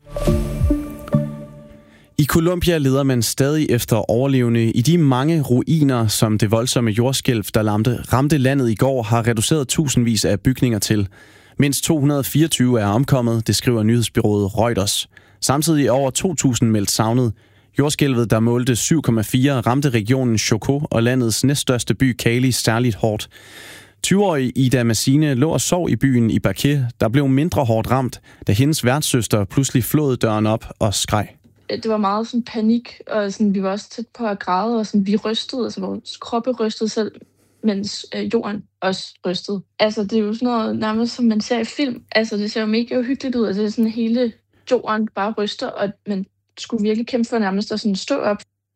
Speaker 12: I Colombia leder man stadig efter overlevende i de mange ruiner, som det voldsomme jordskælv, der ramte landet i går, har reduceret tusindvis af bygninger til. Mindst 224 er omkommet, det skriver nyhedsbureauet Reuters. Samtidig er over 2.000 meldt savnet. Jordskælvet, der målte 7,4, ramte regionen Chocó og landets næststørste by Cali særligt hårdt. 20-årige Ida Massine lå og sov i byen i Baqué, der blev mindre hårdt ramt, da hendes værtssøster pludselig flåede døren op og skreg.
Speaker 15: Det var meget sådan panik, og sådan, vi var også tæt på at græde, og sådan, vi rystede, altså vores kroppe rystede selv, mens jorden også rystede. Altså, det er jo sådan noget nærmest, som man ser i film. Altså, det ser jo mega uhyggeligt ud, altså det er sådan hele jorden bare ryster, og man skulle virkelig kæmpe for nærmest at sådan stå op.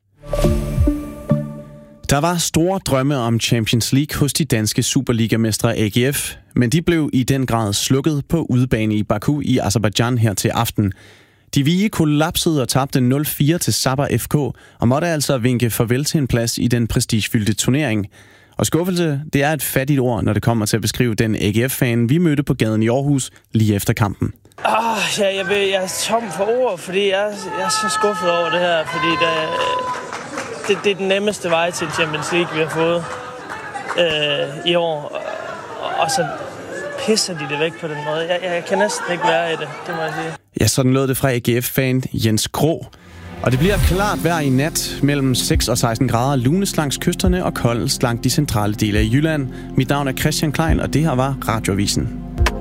Speaker 12: Der var store drømme om Champions League hos de danske Superliga-mestre AGF, men de blev i den grad slukket på udebane i Baku i Aserbajdsjan her til aften. De Hvide kollapsede og tabte 0-4 til Sabah FK, og måtte altså vinke farvel til en plads i den prestigefyldte turnering. Og skuffelse, det er et fattigt ord, når det kommer til at beskrive den AGF-fan, vi mødte på gaden i Aarhus lige efter kampen.
Speaker 16: Jeg er tom for ord, fordi jeg er så skuffet over det her, fordi det er den nemmeste vej til Champions League, vi har fået i år. Og så pisser de det væk på den måde. Jeg kan næsten ikke være i det må jeg sige.
Speaker 12: Ja, sådan lød det fra AGF-fan Jens Krog. Og det bliver klart vejr i nat mellem 6 og 16 grader lunes langs kysterne og koldt langs de centrale dele af Jylland. Mit navn er Christian Klein, og det her var Radioavisen.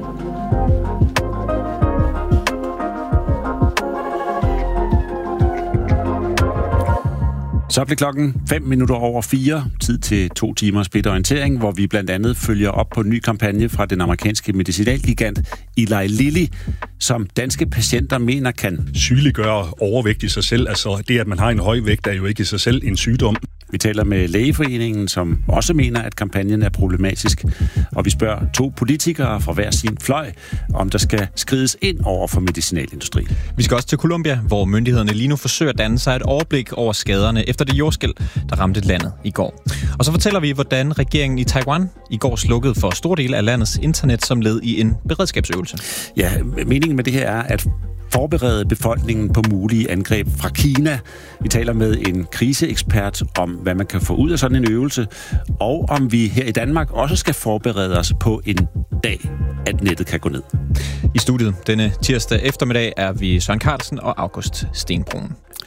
Speaker 17: Så blev klokken 4:05. Tid til 2 timers splitterientering, hvor vi blandt andet følger op på en ny kampagne fra den amerikanske medicinalgigant Eli Lilly, som danske patienter mener kan
Speaker 18: sygeliggøre overvægt i sig selv. Altså det, at man har en høj vægt, er jo ikke i sig selv en sygdom.
Speaker 17: Vi taler med Lægeforeningen, som også mener, at kampagnen er problematisk. Og vi spørger 2 politikere fra hver sin fløj, om der skal skrides ind over for medicinalindustrien.
Speaker 19: Vi skal også til Colombia, hvor myndighederne lige nu forsøger at danne sig et overblik over skaderne efter det jordskælv, der ramte landet i går. Og så fortæller vi, hvordan regeringen i Taiwan i går slukkede for stor del af landets internet som led i en beredskabsøvelse.
Speaker 17: Ja, meningen med det her er at forberede befolkningen på mulige angreb fra Kina. Vi taler med en kriseekspert om, hvad man kan få ud af sådan en øvelse, og om vi her i Danmark også skal forberede os på en dag, at nettet kan gå ned.
Speaker 19: I studiet denne tirsdag eftermiddag er vi Søren Carlsen og August Stenbrun.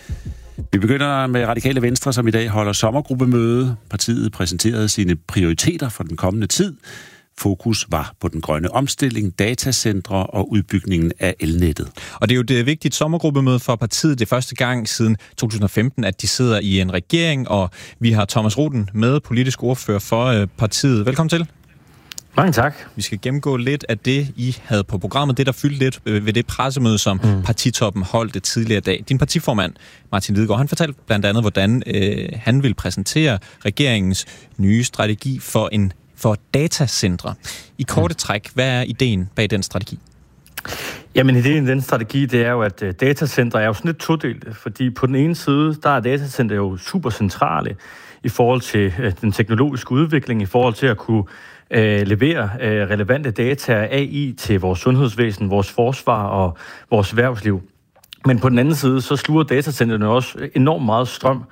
Speaker 17: Vi begynder med Radikale Venstre, som i dag holder sommergruppemøde. Partiet præsenterede sine prioriteter for den kommende tid. Fokus var på den grønne omstilling, datacentre og udbygningen af elnettet.
Speaker 19: Og det er jo et vigtigt sommergruppemøde for partiet. Det er første gang siden 2015, at de sidder i en regering, og vi har Thomas Rothen med, politisk ordfører for partiet. Velkommen til.
Speaker 20: Mange tak.
Speaker 19: Vi skal gennemgå lidt af det, I havde på programmet. Det, der fyldte lidt ved det pressemøde, som partitoppen holdt det tidligere dag. Din partiformand, Martin Lidegaard, han fortalte blandt andet, hvordan han vil præsentere regeringens nye strategi for datacentre. I korte træk, hvad er ideen bag den strategi?
Speaker 20: Jamen, ideen i den strategi, det er jo, at datacentre er jo sådan lidt todelt, fordi på den ene side, der er datacentre jo super centrale i forhold til den teknologiske udvikling, i forhold til at kunne levere relevante data af AI til vores sundhedsvæsen, vores forsvar og vores erhvervsliv. Men på den anden side, så sluger datacentrene også enormt meget strøm,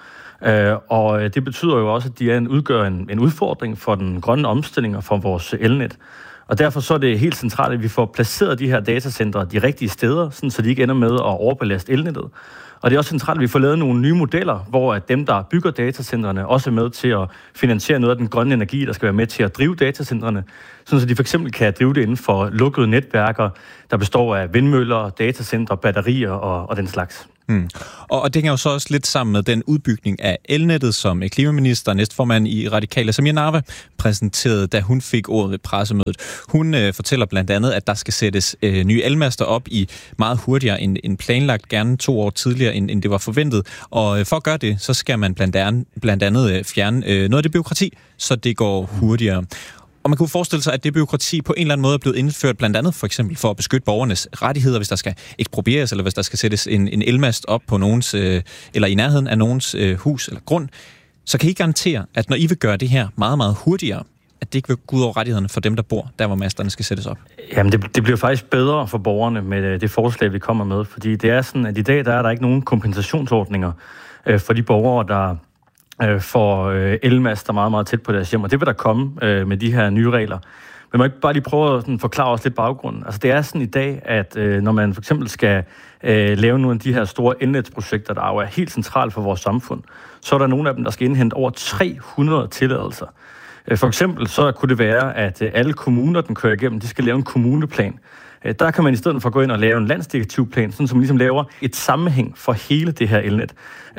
Speaker 20: Og det betyder jo også, at de udgør en udfordring for den grønne omstilling og for vores elnet. Og derfor så er det helt centralt, at vi får placeret de her datacentre de rigtige steder, sådan, så de ikke ender med at overbelaste elnettet. Og det er også centralt, at vi får lavet nogle nye modeller, hvor at dem, der bygger datacentrene, også er med til at finansiere noget af den grønne energi, der skal være med til at drive datacentrene, sådan så de for eksempel kan drive det inden for lukkede netværker, der består af vindmøller, datacentre, batterier og den slags.
Speaker 19: Og det hænger jo så også lidt sammen med den udbygning af elnettet, som klimaminister og næstformand i Radikale, Samira Nawa, præsenterede, da hun fik ordet ved pressemødet. Hun fortæller blandt andet, at der skal sættes nye elmaster op i meget hurtigere end planlagt, gerne 2 år tidligere, end det var forventet. Og for at gøre det, så skal man blandt andet fjerne noget af det bureaukrati, så det går hurtigere. Og man kunne forestille sig, at det bureaukrati på en eller anden måde er blevet indført, blandt andet for eksempel for at beskytte borgernes rettigheder, hvis der skal eksproprieres, eller hvis der skal sættes en elmast op på nogens, eller i nærheden af nogens hus eller grund. Så kan I garantere, at når I vil gøre det her meget, meget hurtigere, at det ikke vil gå ud over rettighederne for dem, der bor der, hvor masterne skal sættes op?
Speaker 20: Jamen, det bliver faktisk bedre for borgerne med det forslag, vi kommer med, fordi det er sådan, at i dag der er der ikke nogen kompensationsordninger for de borgere, der for elmaster meget, meget tæt på deres hjem, og det vil der komme med de her nye regler. Men man ikke bare lige prøve at forklare os lidt baggrunden. Altså det er sådan i dag, at når man for eksempel skal lave nogle af de her store elnetsprojekter, der jo er helt centralt for vores samfund, så er der nogle af dem, der skal indhente over 300 tilladelser. For eksempel så kunne det være, at alle kommuner, den kører igennem, de skal lave en kommuneplan. Der kan man i stedet for gå ind og lave en landsdirektivplan, sådan som man ligesom laver et sammenhæng for hele det her elnet.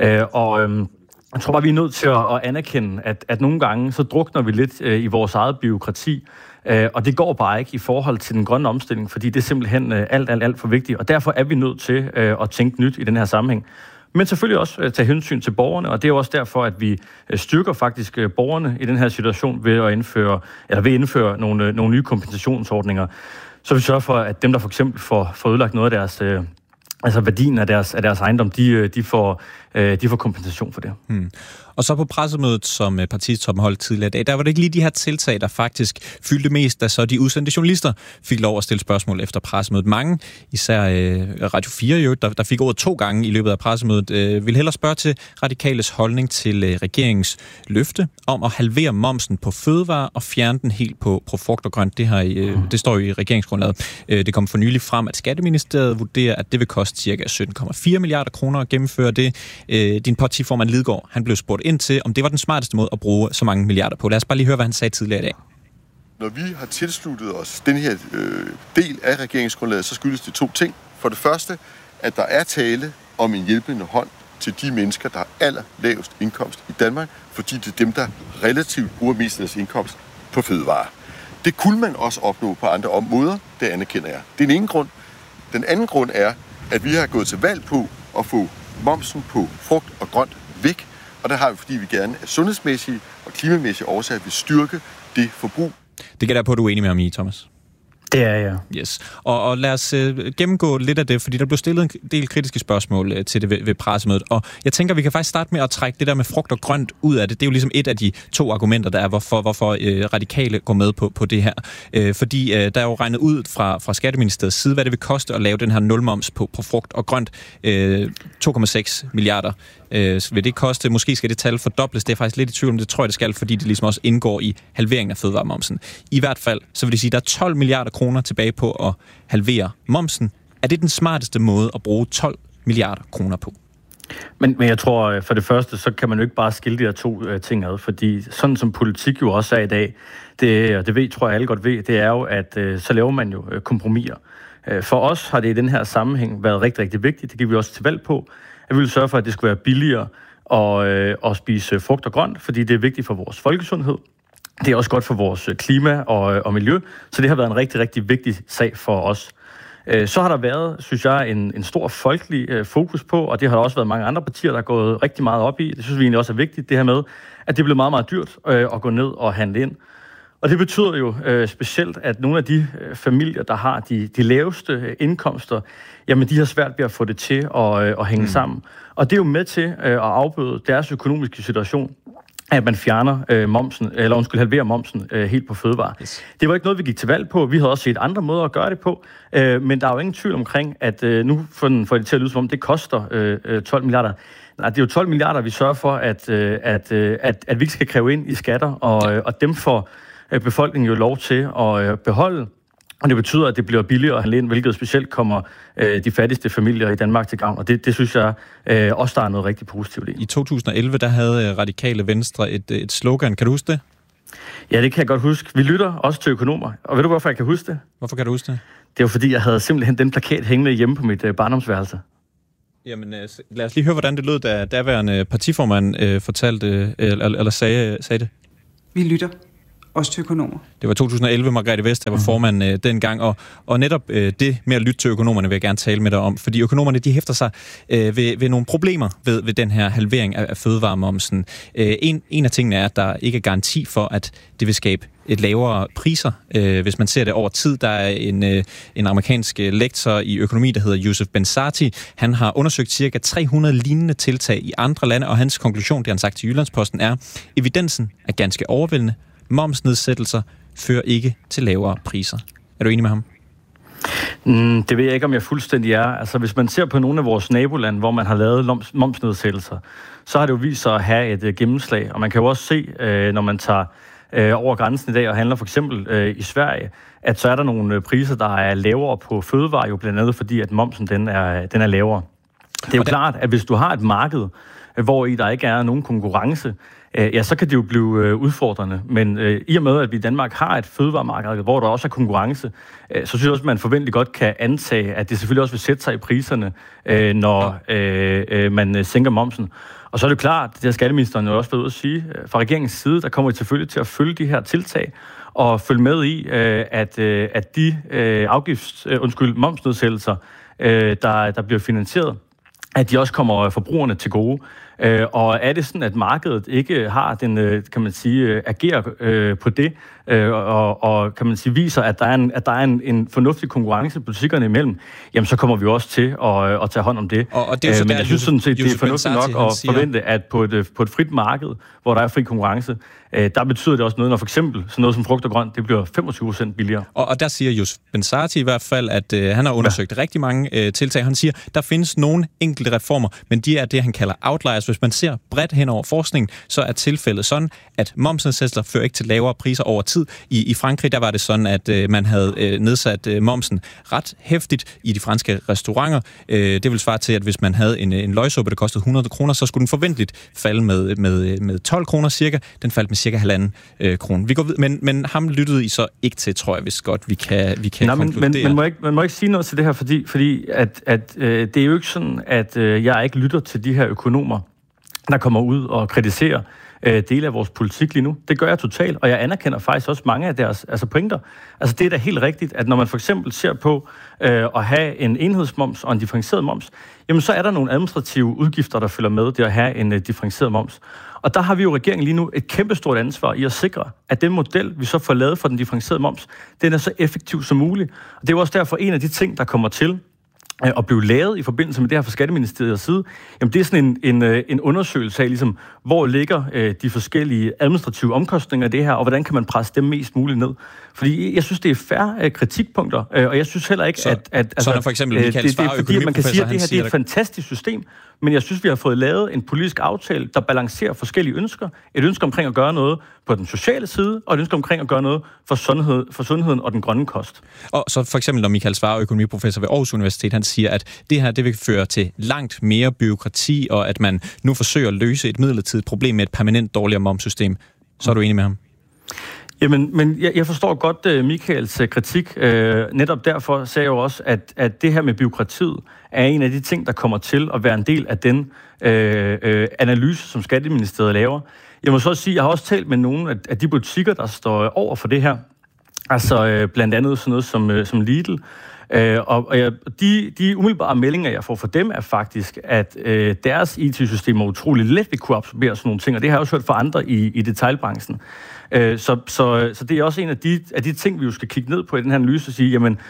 Speaker 20: Jeg tror bare, vi er nødt til at anerkende, at nogle gange så drukner vi lidt i vores eget bureaukrati, og det går bare ikke i forhold til den grønne omstilling, fordi det er simpelthen alt for vigtigt, og derfor er vi nødt til at tænke nyt i den her sammenhæng. Men selvfølgelig også tage hensyn til borgerne, og det er også derfor, at vi styrker faktisk borgerne i den her situation ved at indføre nogle nye kompensationsordninger, så vi sørger for, at dem, der for eksempel får ødelagt noget af deres værdien af deres ejendom, de får kompensation for det.
Speaker 19: Og så på pressemødet, som partitoppen holdt tidligere i dag, der var det ikke lige de her tiltag, der faktisk fyldte mest, da så de udsendte journalister fik lov at stille spørgsmål efter pressemødet. Mange, især Radio 4, der fik ordet 2 gange i løbet af pressemødet, vil hellere spørge til Radikales holdning til regeringens løfte om at halvere momsen på fødevarer og fjerne den helt på frugt og grønt. Det står jo i regeringsgrundlaget. Det kom for nylig frem, at Skatteministeriet vurderer, at det vil koste ca. 17,4 milliarder kroner at gennemføre det. Din partiformand Lidegaard, han blev spurgt ind til, om det var den smarteste måde at bruge så mange milliarder på. Lad os bare lige høre, hvad han sagde tidligere i dag.
Speaker 21: Når vi har tilsluttet os den her del af regeringsgrundlaget, så skyldes det 2 ting. For det første, at der er tale om en hjælpende hånd til de mennesker, der har allerlavest indkomst i Danmark, fordi det er dem, der relativt bruger mest af deres indkomst på fødevarer. Det kunne man også opnå på andre måder, det anerkender jeg. Det er den ene grund. Den anden grund er, at vi har gået til valg på at få momsen på frugt og grønt væk, og der har vi, fordi vi gerne af sundhedsmæssige og klimamæssige årsager vil styrke det forbrug.
Speaker 19: Det kan der på, at du er enig med ham i, Thomas.
Speaker 20: Det er jeg.
Speaker 19: Yes. Og lad os gennemgå lidt af det, fordi der blev stillet en del kritiske spørgsmål til det ved pressemødet. Og jeg tænker, vi kan faktisk starte med at trække det der med frugt og grønt ud af det. Det er jo ligesom et af de 2 argumenter, der er, hvorfor Radikale går med på det her. Fordi der er jo regnet ud fra Skatteministeriets side, hvad det vil koste at lave den her nulmoms på frugt og grønt. 2,6 milliarder vil det koste. Måske skal det tal fordobles. Det er faktisk lidt i tvivl om, det tror jeg, det skal, fordi det ligesom også indgår i halveringen af fødevaremomsen. I hvert fald, så vil det sige, at der er 12 milliarder kroner tilbage på at halvere momsen. Er det den smarteste måde at bruge 12 milliarder kroner på?
Speaker 20: Men jeg tror, for det første, så kan man jo ikke bare skille de her 2 ting ad, fordi sådan som politik jo også er i dag, tror jeg alle godt ved, det er jo, at så laver man jo kompromiser. For os har det i den her sammenhæng været rigtig, rigtig vigtigt, det giver vi også til valg på, at vi vil sørge for, at det skal være billigere at spise frugt og grønt, fordi det er vigtigt for vores folkesundhed. Det er også godt for vores klima og miljø, så det har været en rigtig, rigtig vigtig sag for os. Så har der været, synes jeg, en stor folkelig fokus på, og det har der også været mange andre partier, der er gået rigtig meget op i. Det synes vi egentlig også er vigtigt, det her med, at det bliver meget, meget dyrt at gå ned og handle ind. Og det betyder jo specielt, at nogle af de familier, der har de laveste indkomster, jamen de har svært ved at få det til at hænge sammen. Og det er jo med til at afbøde deres økonomiske situation. at man fjerner momsen, eller halverer momsen helt på fødevarer. Yes. Det var ikke noget, vi gik til valg på. Vi havde også set andre måder at gøre det på, men der er jo ingen tvivl omkring, at nu får det til at lyde som om, det koster 12 milliarder. Nej, det er jo 12 milliarder, vi sørger for, at vi ikke skal kræve ind i skatter, og dem får befolkningen jo lov til at beholde. Og det betyder, at det bliver billigere at handle ind, hvilket specielt kommer de fattigste familier i Danmark til gavn. Og det synes jeg også, der er noget rigtig positivt i.
Speaker 19: I 2011, der havde Radikale Venstre et slogan. Kan du huske det?
Speaker 20: Ja, det kan jeg godt huske. Vi lytter også til økonomer. Og ved du, hvorfor jeg kan huske det?
Speaker 19: Hvorfor kan du huske det?
Speaker 20: Det er jo fordi, jeg havde simpelthen den plakat hængende hjemme på mit barndomsværelse.
Speaker 19: Jamen, lad os lige høre, hvordan det lød, da daværende partiformand fortalte, eller sagde det.
Speaker 3: Vi lytter også til økonomer.
Speaker 19: Det var 2011, Margrethe Vestager var formand dengang, og netop det med at lytte til økonomerne vil jeg gerne tale med dig om, fordi økonomerne, de hæfter sig ved nogle problemer ved den her halvering af fødevaremomsen. En af tingene er, at der ikke er garanti for, at det vil skabe et lavere priser, hvis man ser det over tid. Der er en amerikansk lektor i økonomi, der hedder Yusuf Bensati. Han har undersøgt cirka 300 lignende tiltag i andre lande, og hans konklusion, det han sagt til Jyllandsposten, er, evidensen er ganske overvældende. Momsnedsættelser fører ikke til lavere priser. Er du enig med ham?
Speaker 20: Det ved jeg ikke, om jeg fuldstændig er. Altså, hvis man ser på nogle af vores nabolande, hvor man har lavet momsnedsættelser, så har det jo vist sig at have et gennemslag. Og man kan jo også se, når man tager over grænsen i dag og handler for eksempel i Sverige, at så er der nogle priser, der er lavere på fødevarer, jo blandt andet fordi, at momsen den er lavere. Det er jo klart, at hvis du har et marked, hvor i der ikke er nogen konkurrence, ja, så kan det jo blive udfordrende. Men i og med, at vi i Danmark har et fødevaremarked, hvor der også er konkurrence, så synes jeg også, at man forventeligt godt kan antage, at det selvfølgelig også vil sætte sig i priserne, når man sænker momsen. Og så er det klart, det har skatteministeren jo også været ude at sige, fra regeringens side, der kommer vi selvfølgelig til at følge de her tiltag, og følge med i, at de momsnedsættelser, der bliver finansieret, at de også kommer forbrugerne til gode. Og er det sådan, at markedet ikke har den, kan man sige, agerer på det, og kan man sige, viser, at der er en fornuftig konkurrence politikerne imellem, jamen så kommer vi også til at tage hånd om det.
Speaker 19: Og det er så
Speaker 20: men jeg synes sådan set, det er fornuftigt nok at forvente, at på et frit marked, hvor der er fri konkurrence, der betyder det også noget, når for eksempel sådan noget som frugt og grønt, det bliver 25% billigere.
Speaker 19: Og der siger Yusuf Bensati i hvert fald, at han har undersøgt rigtig mange tiltag. Han siger, der findes nogle enkelte reformer, men de er det, han kalder outliers. Hvis man ser bredt hen over forskningen, så er tilfældet sådan, at momsnedsættelser fører ikke til lavere priser over tid. I Frankrig, der var det sådan, at man havde nedsat momsen ret hæftigt i de franske restauranter. Det vil svare til, at hvis man havde en løgsuppe, der kostede 100 kroner, så skulle den forventeligt falde med 12 kroner cirka. Den faldt med cirka 1,5 kroner. Vi går videre, men ham lyttede I så ikke til, tror jeg, hvis godt vi kan konkludere.
Speaker 20: Men man må ikke sige noget til det her, fordi at det er jo ikke sådan, at jeg ikke lytter til de her økonomer, der kommer ud og kritiserer dele af vores politik lige nu. Det gør jeg totalt, og jeg anerkender faktisk også mange af deres pointer. Altså det er da helt rigtigt, at når man for eksempel ser på at have en enhedsmoms og en differentieret moms, jamen så er der nogle administrative udgifter, der følger med det at have en differentieret moms. Og der har vi jo regeringen lige nu et kæmpestort ansvar i at sikre, at den model, vi så får lavet for den differentierede moms, den er så effektiv som muligt. Og det er jo også derfor en af de ting, der kommer til at blive lavet i forbindelse med det her fra Skatteministeriets side, jamen det er sådan en undersøgelse af, ligesom, hvor ligger de forskellige administrative omkostninger af det her, og hvordan kan man presse dem mest muligt ned. Fordi jeg synes, det er fair kritikpunkter, og jeg synes heller ikke, at
Speaker 19: så for eksempel Michael Svarer,
Speaker 20: det er fordi, man kan sige, at det her det er et fantastisk system, men jeg synes, vi har fået lavet en politisk aftale, der balancerer forskellige ønsker. Et ønske omkring at gøre noget på den sociale side, og et ønske omkring at gøre noget for sundheden og den grønne kost.
Speaker 19: Og så for eksempel, når Michael Svarer, økonomiprofessor ved Aarhus Universitet, han siger, at det her det vil føre til langt mere bureaukrati, og at man nu forsøger at løse et midlertidigt problem med et permanent dårligere momssystem. Så er du enig med ham?
Speaker 20: Jamen, men jeg forstår godt Michaels kritik. Netop derfor sagde jeg jo også, at det her med bureaukratiet er en af de ting, der kommer til at være en del af den analyse, som Skatteministeriet laver. Jeg må så sige, at jeg har også talt med nogle af de butikker, der står over for det her. Altså blandt andet sådan noget som Lidl. De umiddelbare meldinger, jeg får fra dem, er faktisk, at deres IT-systemer utrolig let vil kunne absorbere sådan nogle ting, og det har jeg også hørt fra andre i detailbranchen. Så det er også en af de ting, vi jo skal kigge ned på i den her analyse og sige, jamen,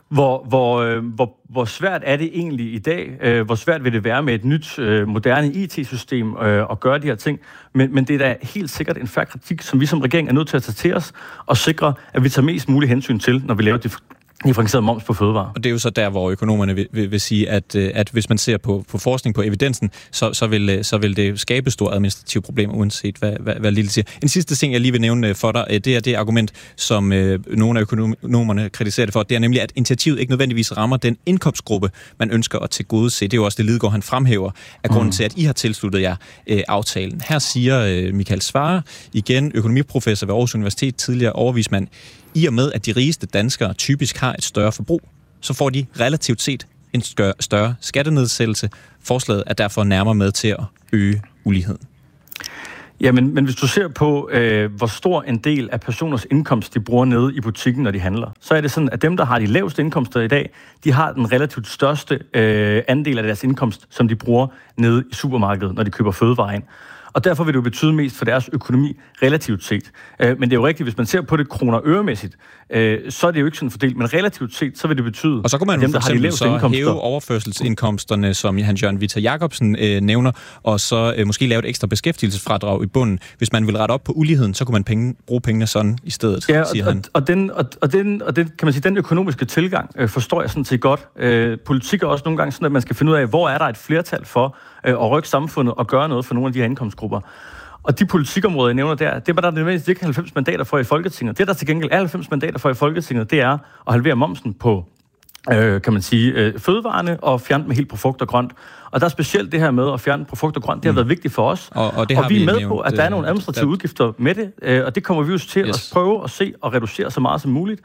Speaker 20: Hvor svært er det egentlig i dag? Hvor svært vil det være med et nyt, moderne IT-system at gøre de her ting? Men det er da helt sikkert en fair kritik, som vi som regering er nødt til at tage til os og sikre, at vi tager mest muligt hensyn til, når vi laver differentieret moms på fødevarer. Og
Speaker 19: det er jo så der, hvor økonomerne vil sige, at hvis man ser på forskning på evidensen, så vil det skabe store administrative problemer, uanset hvad Lille siger. En sidste ting, jeg lige vil nævne for dig, det er det argument, som nogle af økonomerne kritiserer det for, det er nemlig, at initiativet ikke nødvendigvis rammer den indkomstgruppe, man ønsker at tilgodese. Det er jo også det, Lidegaard han fremhæver, af grunden til, at I har tilsluttet jer aftalen. Her siger Michael Svarer, igen økonomiprofessor ved Aarhus Universitet, tidligere overvismand, i og med, at de rigeste danskere typisk har et større forbrug, så får de relativt set en større skattenedsættelse. Forslaget er derfor nærmere med til at øge uligheden.
Speaker 20: Ja, men hvis du ser på, hvor stor en del af personers indkomst, de bruger nede i butikken, når de handler, så er det sådan, at dem, der har de laveste indkomster i dag, de har den relativt største andel af deres indkomst, som de bruger nede i supermarkedet, når de køber fødevarer ind. Og derfor vil det jo betyde mest for deres økonomi relativt set. Men det er jo rigtigt, hvis man ser på det kroner øremæssigt, så er det jo ikke sådan fordelt, men relativt set, så vil det betyde,
Speaker 19: og så kan man
Speaker 20: dem, der har de laveste indkomster,
Speaker 19: hæve overførselsindkomsterne, som Hans-Jørgen Vita Jacobsen nævner, og så måske lave et ekstra beskæftigelsesfradrag i bunden. Hvis man vil rette op på uligheden, så kunne man bruge pengene sådan i stedet, siger han.
Speaker 20: Og den, kan man sige, den økonomiske tilgang forstår jeg sådan set godt. Politik er også nogle gange sådan, at man skal finde ud af, hvor er der et flertal for at rykke samfundet og gøre noget for nogle af de her indkomstgrupper. Og de politikområder, jeg nævner der, det var der nødvendigvis ikke 90 mandater for i Folketinget. Det, der til gengæld er 90 mandater for i Folketinget, det er at halvere momsen på, kan man sige, fødevarene og fjerne dem helt på frugt og grønt. Og der er specielt det her med at fjerne på frugt og grønt, det har været vigtigt for os.
Speaker 19: Og det har
Speaker 20: vi er med på, at der er nogle administrative udgifter med det, og det kommer vi jo til at prøve at se og reducere så meget som muligt.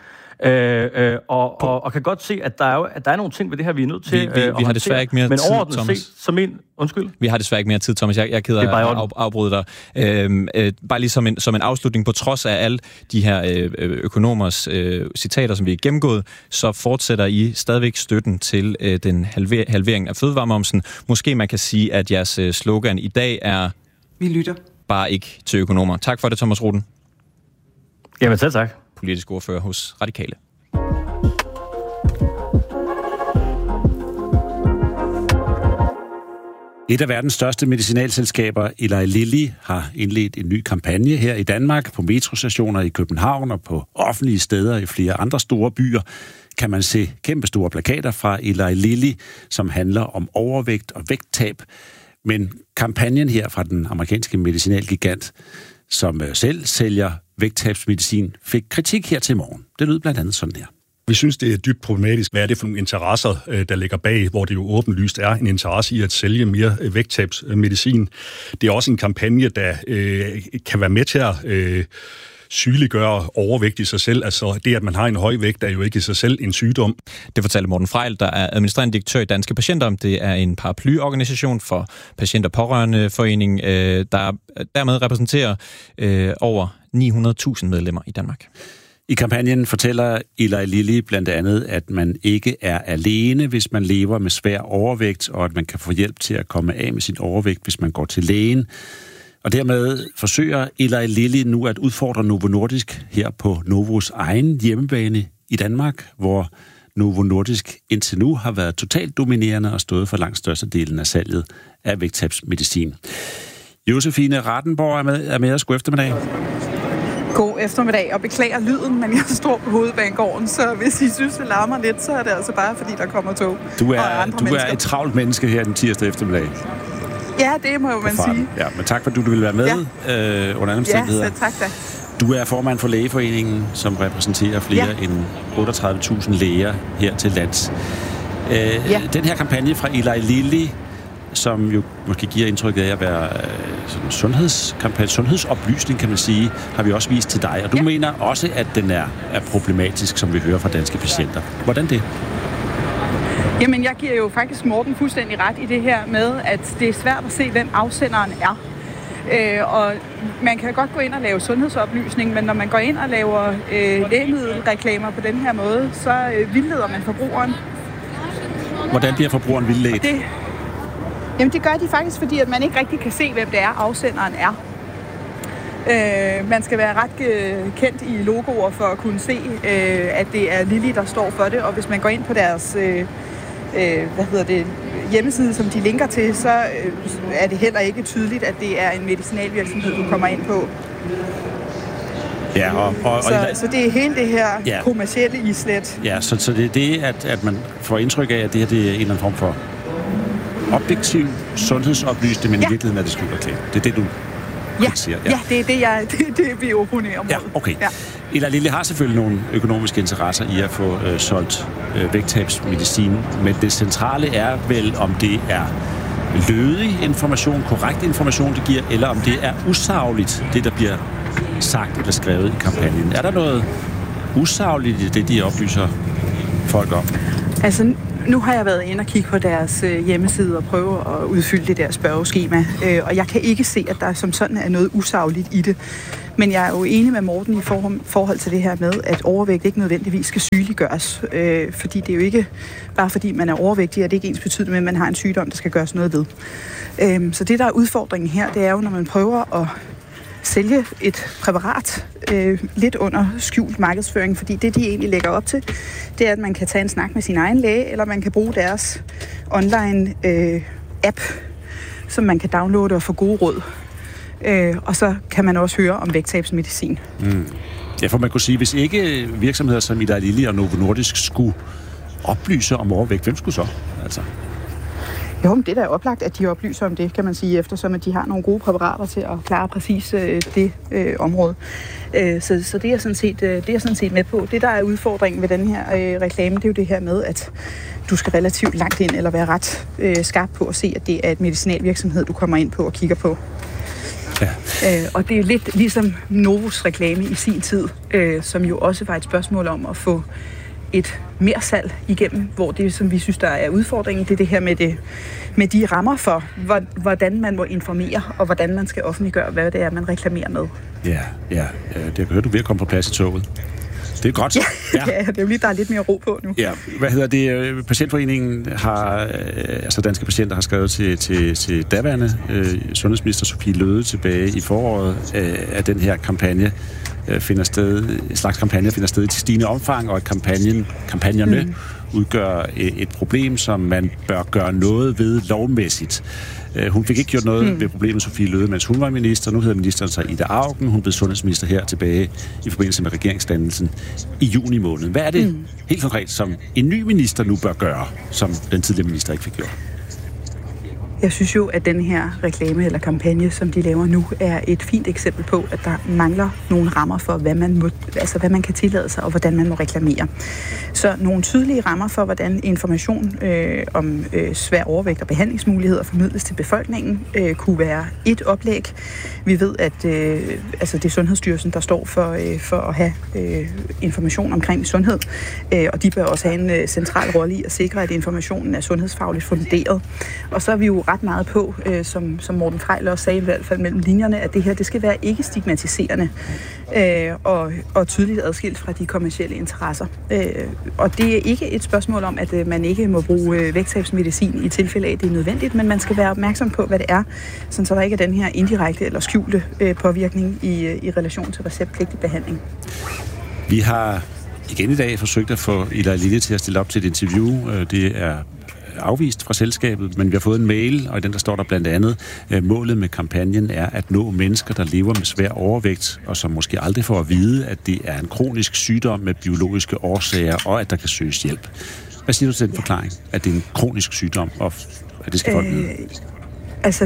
Speaker 20: Og kan godt se, at der er nogle ting ved det her, vi er nødt til
Speaker 19: vi har desværre ikke mere tid,
Speaker 20: Thomas. Undskyld?
Speaker 19: Vi har desværre ikke mere tid, Thomas. Jeg er ked af at afbryde dig. Bare lige som en afslutning, på trods af alle de her økonomers citater, som vi har gennemgået, så fortsætter I stadigvæk støtten til den halvering af fødevaremomsen. Måske man kan sige, at jeres slogan i dag er:
Speaker 3: vi lytter.
Speaker 19: Bare ikke til økonomer. Tak for det, Thomas Ruden.
Speaker 20: Jamen selv tak.
Speaker 19: Politisk ordfører hos Radikale.
Speaker 17: Et af verdens største medicinalselskaber, Eli Lilly, har indledt en ny kampagne her i Danmark på metrostationer i København og på offentlige steder i flere andre store byer. Kan man se kæmpestore plakater fra Eli Lilly, som handler om overvægt og vægttab. Men kampagnen her fra den amerikanske medicinalgigant, som selv sælger vægttabsmedicin, fik kritik her til morgen. Det lød blandt andet sådan her.
Speaker 18: Vi synes, det er dybt problematisk. Hvad er det for nogle interesser, der ligger bag, hvor det jo åbenlyst er en interesse i at sælge mere vægttabsmedicin. Det er også en kampagne, der kan være med til at sygeliggøre overvægt i sig selv. Altså det, at man har en høj vægt, er jo ikke i sig selv en sygdom.
Speaker 19: Det fortalte Morten Frejl, der er administrerende direktør i Danske Patienter. Det er en paraplyorganisation for Patient- og Pårørendeforening, der dermed repræsenterer over 900.000 medlemmer i Danmark.
Speaker 17: I kampagnen fortæller Eli Lilly blandt andet, at man ikke er alene, hvis man lever med svær overvægt, og at man kan få hjælp til at komme af med sin overvægt, hvis man går til lægen. Og dermed forsøger Eli Lilly nu at udfordre Novo Nordisk her på Novos egen hjemmebane i Danmark, hvor Novo Nordisk indtil nu har været totalt dominerende og stået for langt størstedelen af salget af vægttabsmedicin. Josefine Rattenborg er med os. God eftermiddag.
Speaker 6: God eftermiddag, og beklager lyden, men jeg står på Hovedbanegården, så hvis I synes, det larmer lidt, så er det altså bare, fordi der kommer tog.
Speaker 17: Du er et travlt menneske her den tirsdag eftermiddag.
Speaker 6: Ja, det må man sige.
Speaker 17: Ja, men tak for, at du ville være med under andre omstændigheder.
Speaker 6: Ja, tak da.
Speaker 17: Du er formand for Lægeforeningen, som repræsenterer flere end 38.000 læger her til lands. Den her kampagne fra Eli Lilly, som jo måske giver indtrykket af at være sådan sundhedskampagne, sundhedsoplysning, kan man sige, har vi også vist til dig. Og du mener også, at den er problematisk, som vi hører fra Danske Patienter. Hvordan det?
Speaker 6: Jamen, jeg giver jo faktisk Morten fuldstændig ret i det her med, at det er svært at se, hvem afsenderen er. Og man kan godt gå ind og lave sundhedsoplysning, men når man går ind og laver lægemiddelreklamer på den her måde, så vildleder man forbrugeren.
Speaker 17: Hvordan bliver forbrugeren vildledt?
Speaker 6: Jamen det gør de faktisk, fordi at man ikke rigtig kan se, hvem det er, afsenderen er. Man skal være ret kendt i logoer for at kunne se, at det er Lilly, der står for det. Og hvis man går ind på deres hjemmeside, som de linker til, så er det heller ikke tydeligt, at det er en medicinalvirksomhed, du kommer ind på.
Speaker 17: Ja,
Speaker 6: så det er hele det her kommercielle islet.
Speaker 17: Ja, så det er det, at man får indtryk af, at det her det er en eller anden form for objektiv sundhedsoplysning, men i virkeligheden er det skjulreklame. Det er det, du siger.
Speaker 6: Ja, det er det, vi opponerer mod.
Speaker 17: Ja, okay. Ja. Eli Lilly har selvfølgelig nogle økonomiske interesser i at få solgt vægttabsmedicin, men det centrale er vel, om det er lødig information, korrekt information, det giver, eller om det er usagligt, det der bliver sagt eller skrevet i kampagnen. Er der noget usagligt i det, de oplyser folk om?
Speaker 6: Altså, nu har jeg været inde og kigge på deres hjemmeside og prøve at udfylde det der spørgeskema, og jeg kan ikke se, at der som sådan er noget usagligt i det. Men jeg er jo enig med Morten i forhold til det her med, at overvægt ikke nødvendigvis skal sygeliggøres. Fordi det er jo ikke bare fordi man er overvægtig, at det ikke ens betydende med, at man har en sygdom, der skal gøres noget ved. Så det, der er udfordringen her, det er jo, når man prøver at sælge et præparat lidt under skjult markedsføring, fordi det, de egentlig lægger op til, det er, at man kan tage en snak med sin egen læge, eller man kan bruge deres online app, som man kan downloade og få gode råd. Og så kan man også høre om vægttabsmedicin.
Speaker 17: Ja, for man kunne sige, hvis ikke virksomheder som Eli Lilly og Novo Nordisk skulle oplyse om overvægt, hvem skulle så? Altså.
Speaker 6: Jo, men det er da oplagt, at de oplyser om det, kan man sige, eftersom at de har nogle gode præparater til at klare præcis det område. Så det er jeg sådan set med på. Det, der er udfordringen ved den her reklame, det er jo det her med, at du skal relativt langt ind, eller være ret skarp på at se, at det er et medicinalvirksomhed, du kommer ind på og kigger på. Ja. Og det er lidt ligesom Novos reklame i sin tid, som jo også var et spørgsmål om at få et mere salg igennem, hvor det, som vi synes, der er udfordringen, det er det her med de rammer for, hvordan man må informere, og hvordan man skal offentliggøre, hvad det er, man reklamerer med. Ja,
Speaker 17: det kan høre, du er ved at komme på plads i toget. Det er godt.
Speaker 6: Ja, det er jo lige, der er lidt mere ro på nu. Ja,
Speaker 17: Patientforeningen har, altså Danske Patienter har skrevet til daværende sundhedsminister Sophie Løhde tilbage i foråret, at den her kampagne finder sted i stigende omfang, og at kampagnerne udgør et problem, som man bør gøre noget ved lovmæssigt. Hun fik ikke gjort noget ved problemet, Sophie Løhde, mens hun var minister. Nu hedder ministeren så Ida Auken. Hun blev sundhedsminister her tilbage i forbindelse med regeringsdannelsen i juni måned. Hvad er det helt konkret, som en ny minister nu bør gøre, som den tidligere minister ikke fik gjort?
Speaker 6: Jeg synes jo, at den her reklame eller kampagne, som de laver nu, er et fint eksempel på, at der mangler nogle rammer for, hvad man kan tillade sig, og hvordan man må reklamere. Så nogle tydelige rammer for, hvordan information om svær overvægt og behandlingsmuligheder formidles til befolkningen, kunne være et oplæg. Vi ved, at det er Sundhedsstyrelsen, der står for at have information omkring sundhed, og de bør også have en central rolle i at sikre, at informationen er sundhedsfagligt funderet. Og så er vi jo ret meget på, som Morten Frejl også sagde, i hvert fald mellem linjerne, at det her, det skal være ikke stigmatiserende og tydeligt adskilt fra de kommercielle interesser. Og det er ikke et spørgsmål om, at man ikke må bruge vægttabsmedicin i tilfælde af, at det er nødvendigt, men man skal være opmærksom på, hvad det er, sådan så der ikke er den her indirekte eller skjulte påvirkning i relation til receptpligtig behandling.
Speaker 17: Vi har igen i dag forsøgt at få Eli Lilly til at stille op til et interview. Det er afvist fra selskabet, men vi har fået en mail, og i den der står der blandt andet, målet med kampagnen er at nå mennesker, der lever med svær overvægt, og som måske aldrig får at vide, at det er en kronisk sygdom med biologiske årsager, og at der kan søges hjælp. Hvad siger du til den forklaring, at det er en kronisk sygdom, og at det skal folk vide?
Speaker 6: Altså,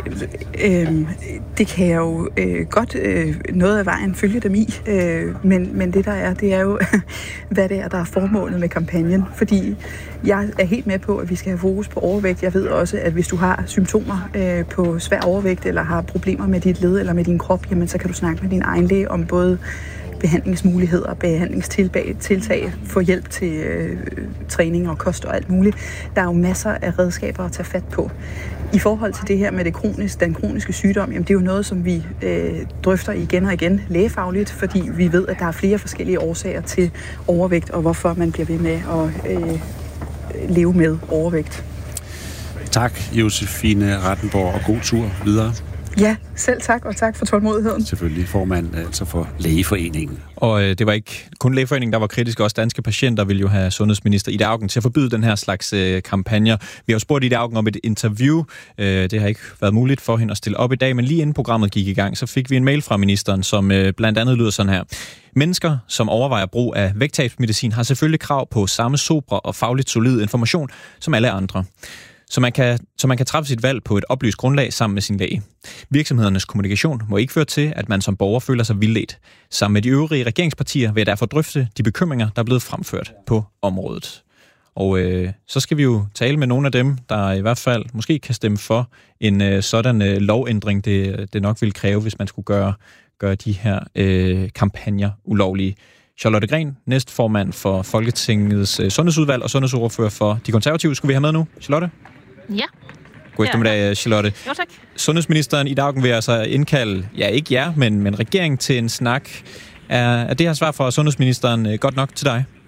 Speaker 6: det kan jeg jo godt noget af vejen følge dem i, men det der er, det er jo, hvad det er, der er formålet med kampagnen. Fordi jeg er helt med på, at vi skal have fokus på overvægt. Jeg ved også, at hvis du har symptomer på svær overvægt, eller har problemer med dit led eller med din krop, jamen så kan du snakke med din egen læge om både behandlingsmuligheder, behandlingstiltag, få hjælp til træning og kost og alt muligt. Der er jo masser af redskaber at tage fat på. I forhold til det her med den kroniske sygdom, jamen det er jo noget, som vi drøfter igen og igen lægefagligt, fordi vi ved, at der er flere forskellige årsager til overvægt, og hvorfor man bliver ved med at leve med overvægt.
Speaker 17: Tak, Josefine Rattenborg, og god tur videre.
Speaker 6: Ja, selv tak, og tak for tålmodigheden.
Speaker 17: Selvfølgelig formand altså for Lægeforeningen.
Speaker 19: Og det var ikke kun Lægeforeningen, der var kritisk. Også Danske Patienter ville jo have sundhedsminister Ida Auken til at forbyde den her slags kampagner. Vi har jo spurgt Ida Auken om et interview. Det har ikke været muligt for hende at stille op i dag, men lige inden programmet gik i gang, så fik vi en mail fra ministeren, som blandt andet lyder sådan her. Mennesker, som overvejer brug af vægttabsmedicin, har selvfølgelig krav på samme sobre og fagligt solid information som alle andre. Så man kan træffe sit valg på et oplyst grundlag sammen med sin læge. Virksomhedernes kommunikation må ikke føre til, at man som borger føler sig vildledt. Sammen med de øvrige regeringspartier vil jeg derfor drøfte de bekymringer, der er blevet fremført på området. Og så skal vi jo tale med nogle af dem, der i hvert fald måske kan stemme for en sådan lovændring, det nok vil kræve, hvis man skulle gøre de her kampagner ulovlige. Charlotte Gren, næstformand for Folketingets sundhedsudvalg og sundhedsordfører for De Konservative. Skulle vi have med nu, Charlotte?
Speaker 1: Ja.
Speaker 19: God eftermiddag, Charlotte.
Speaker 1: Jo, tak.
Speaker 19: Sundhedsministeren i dag vil altså indkalde, ja ikke jer, men regeringen til en snak. Er det her svar fra sundhedsministeren godt nok til dig?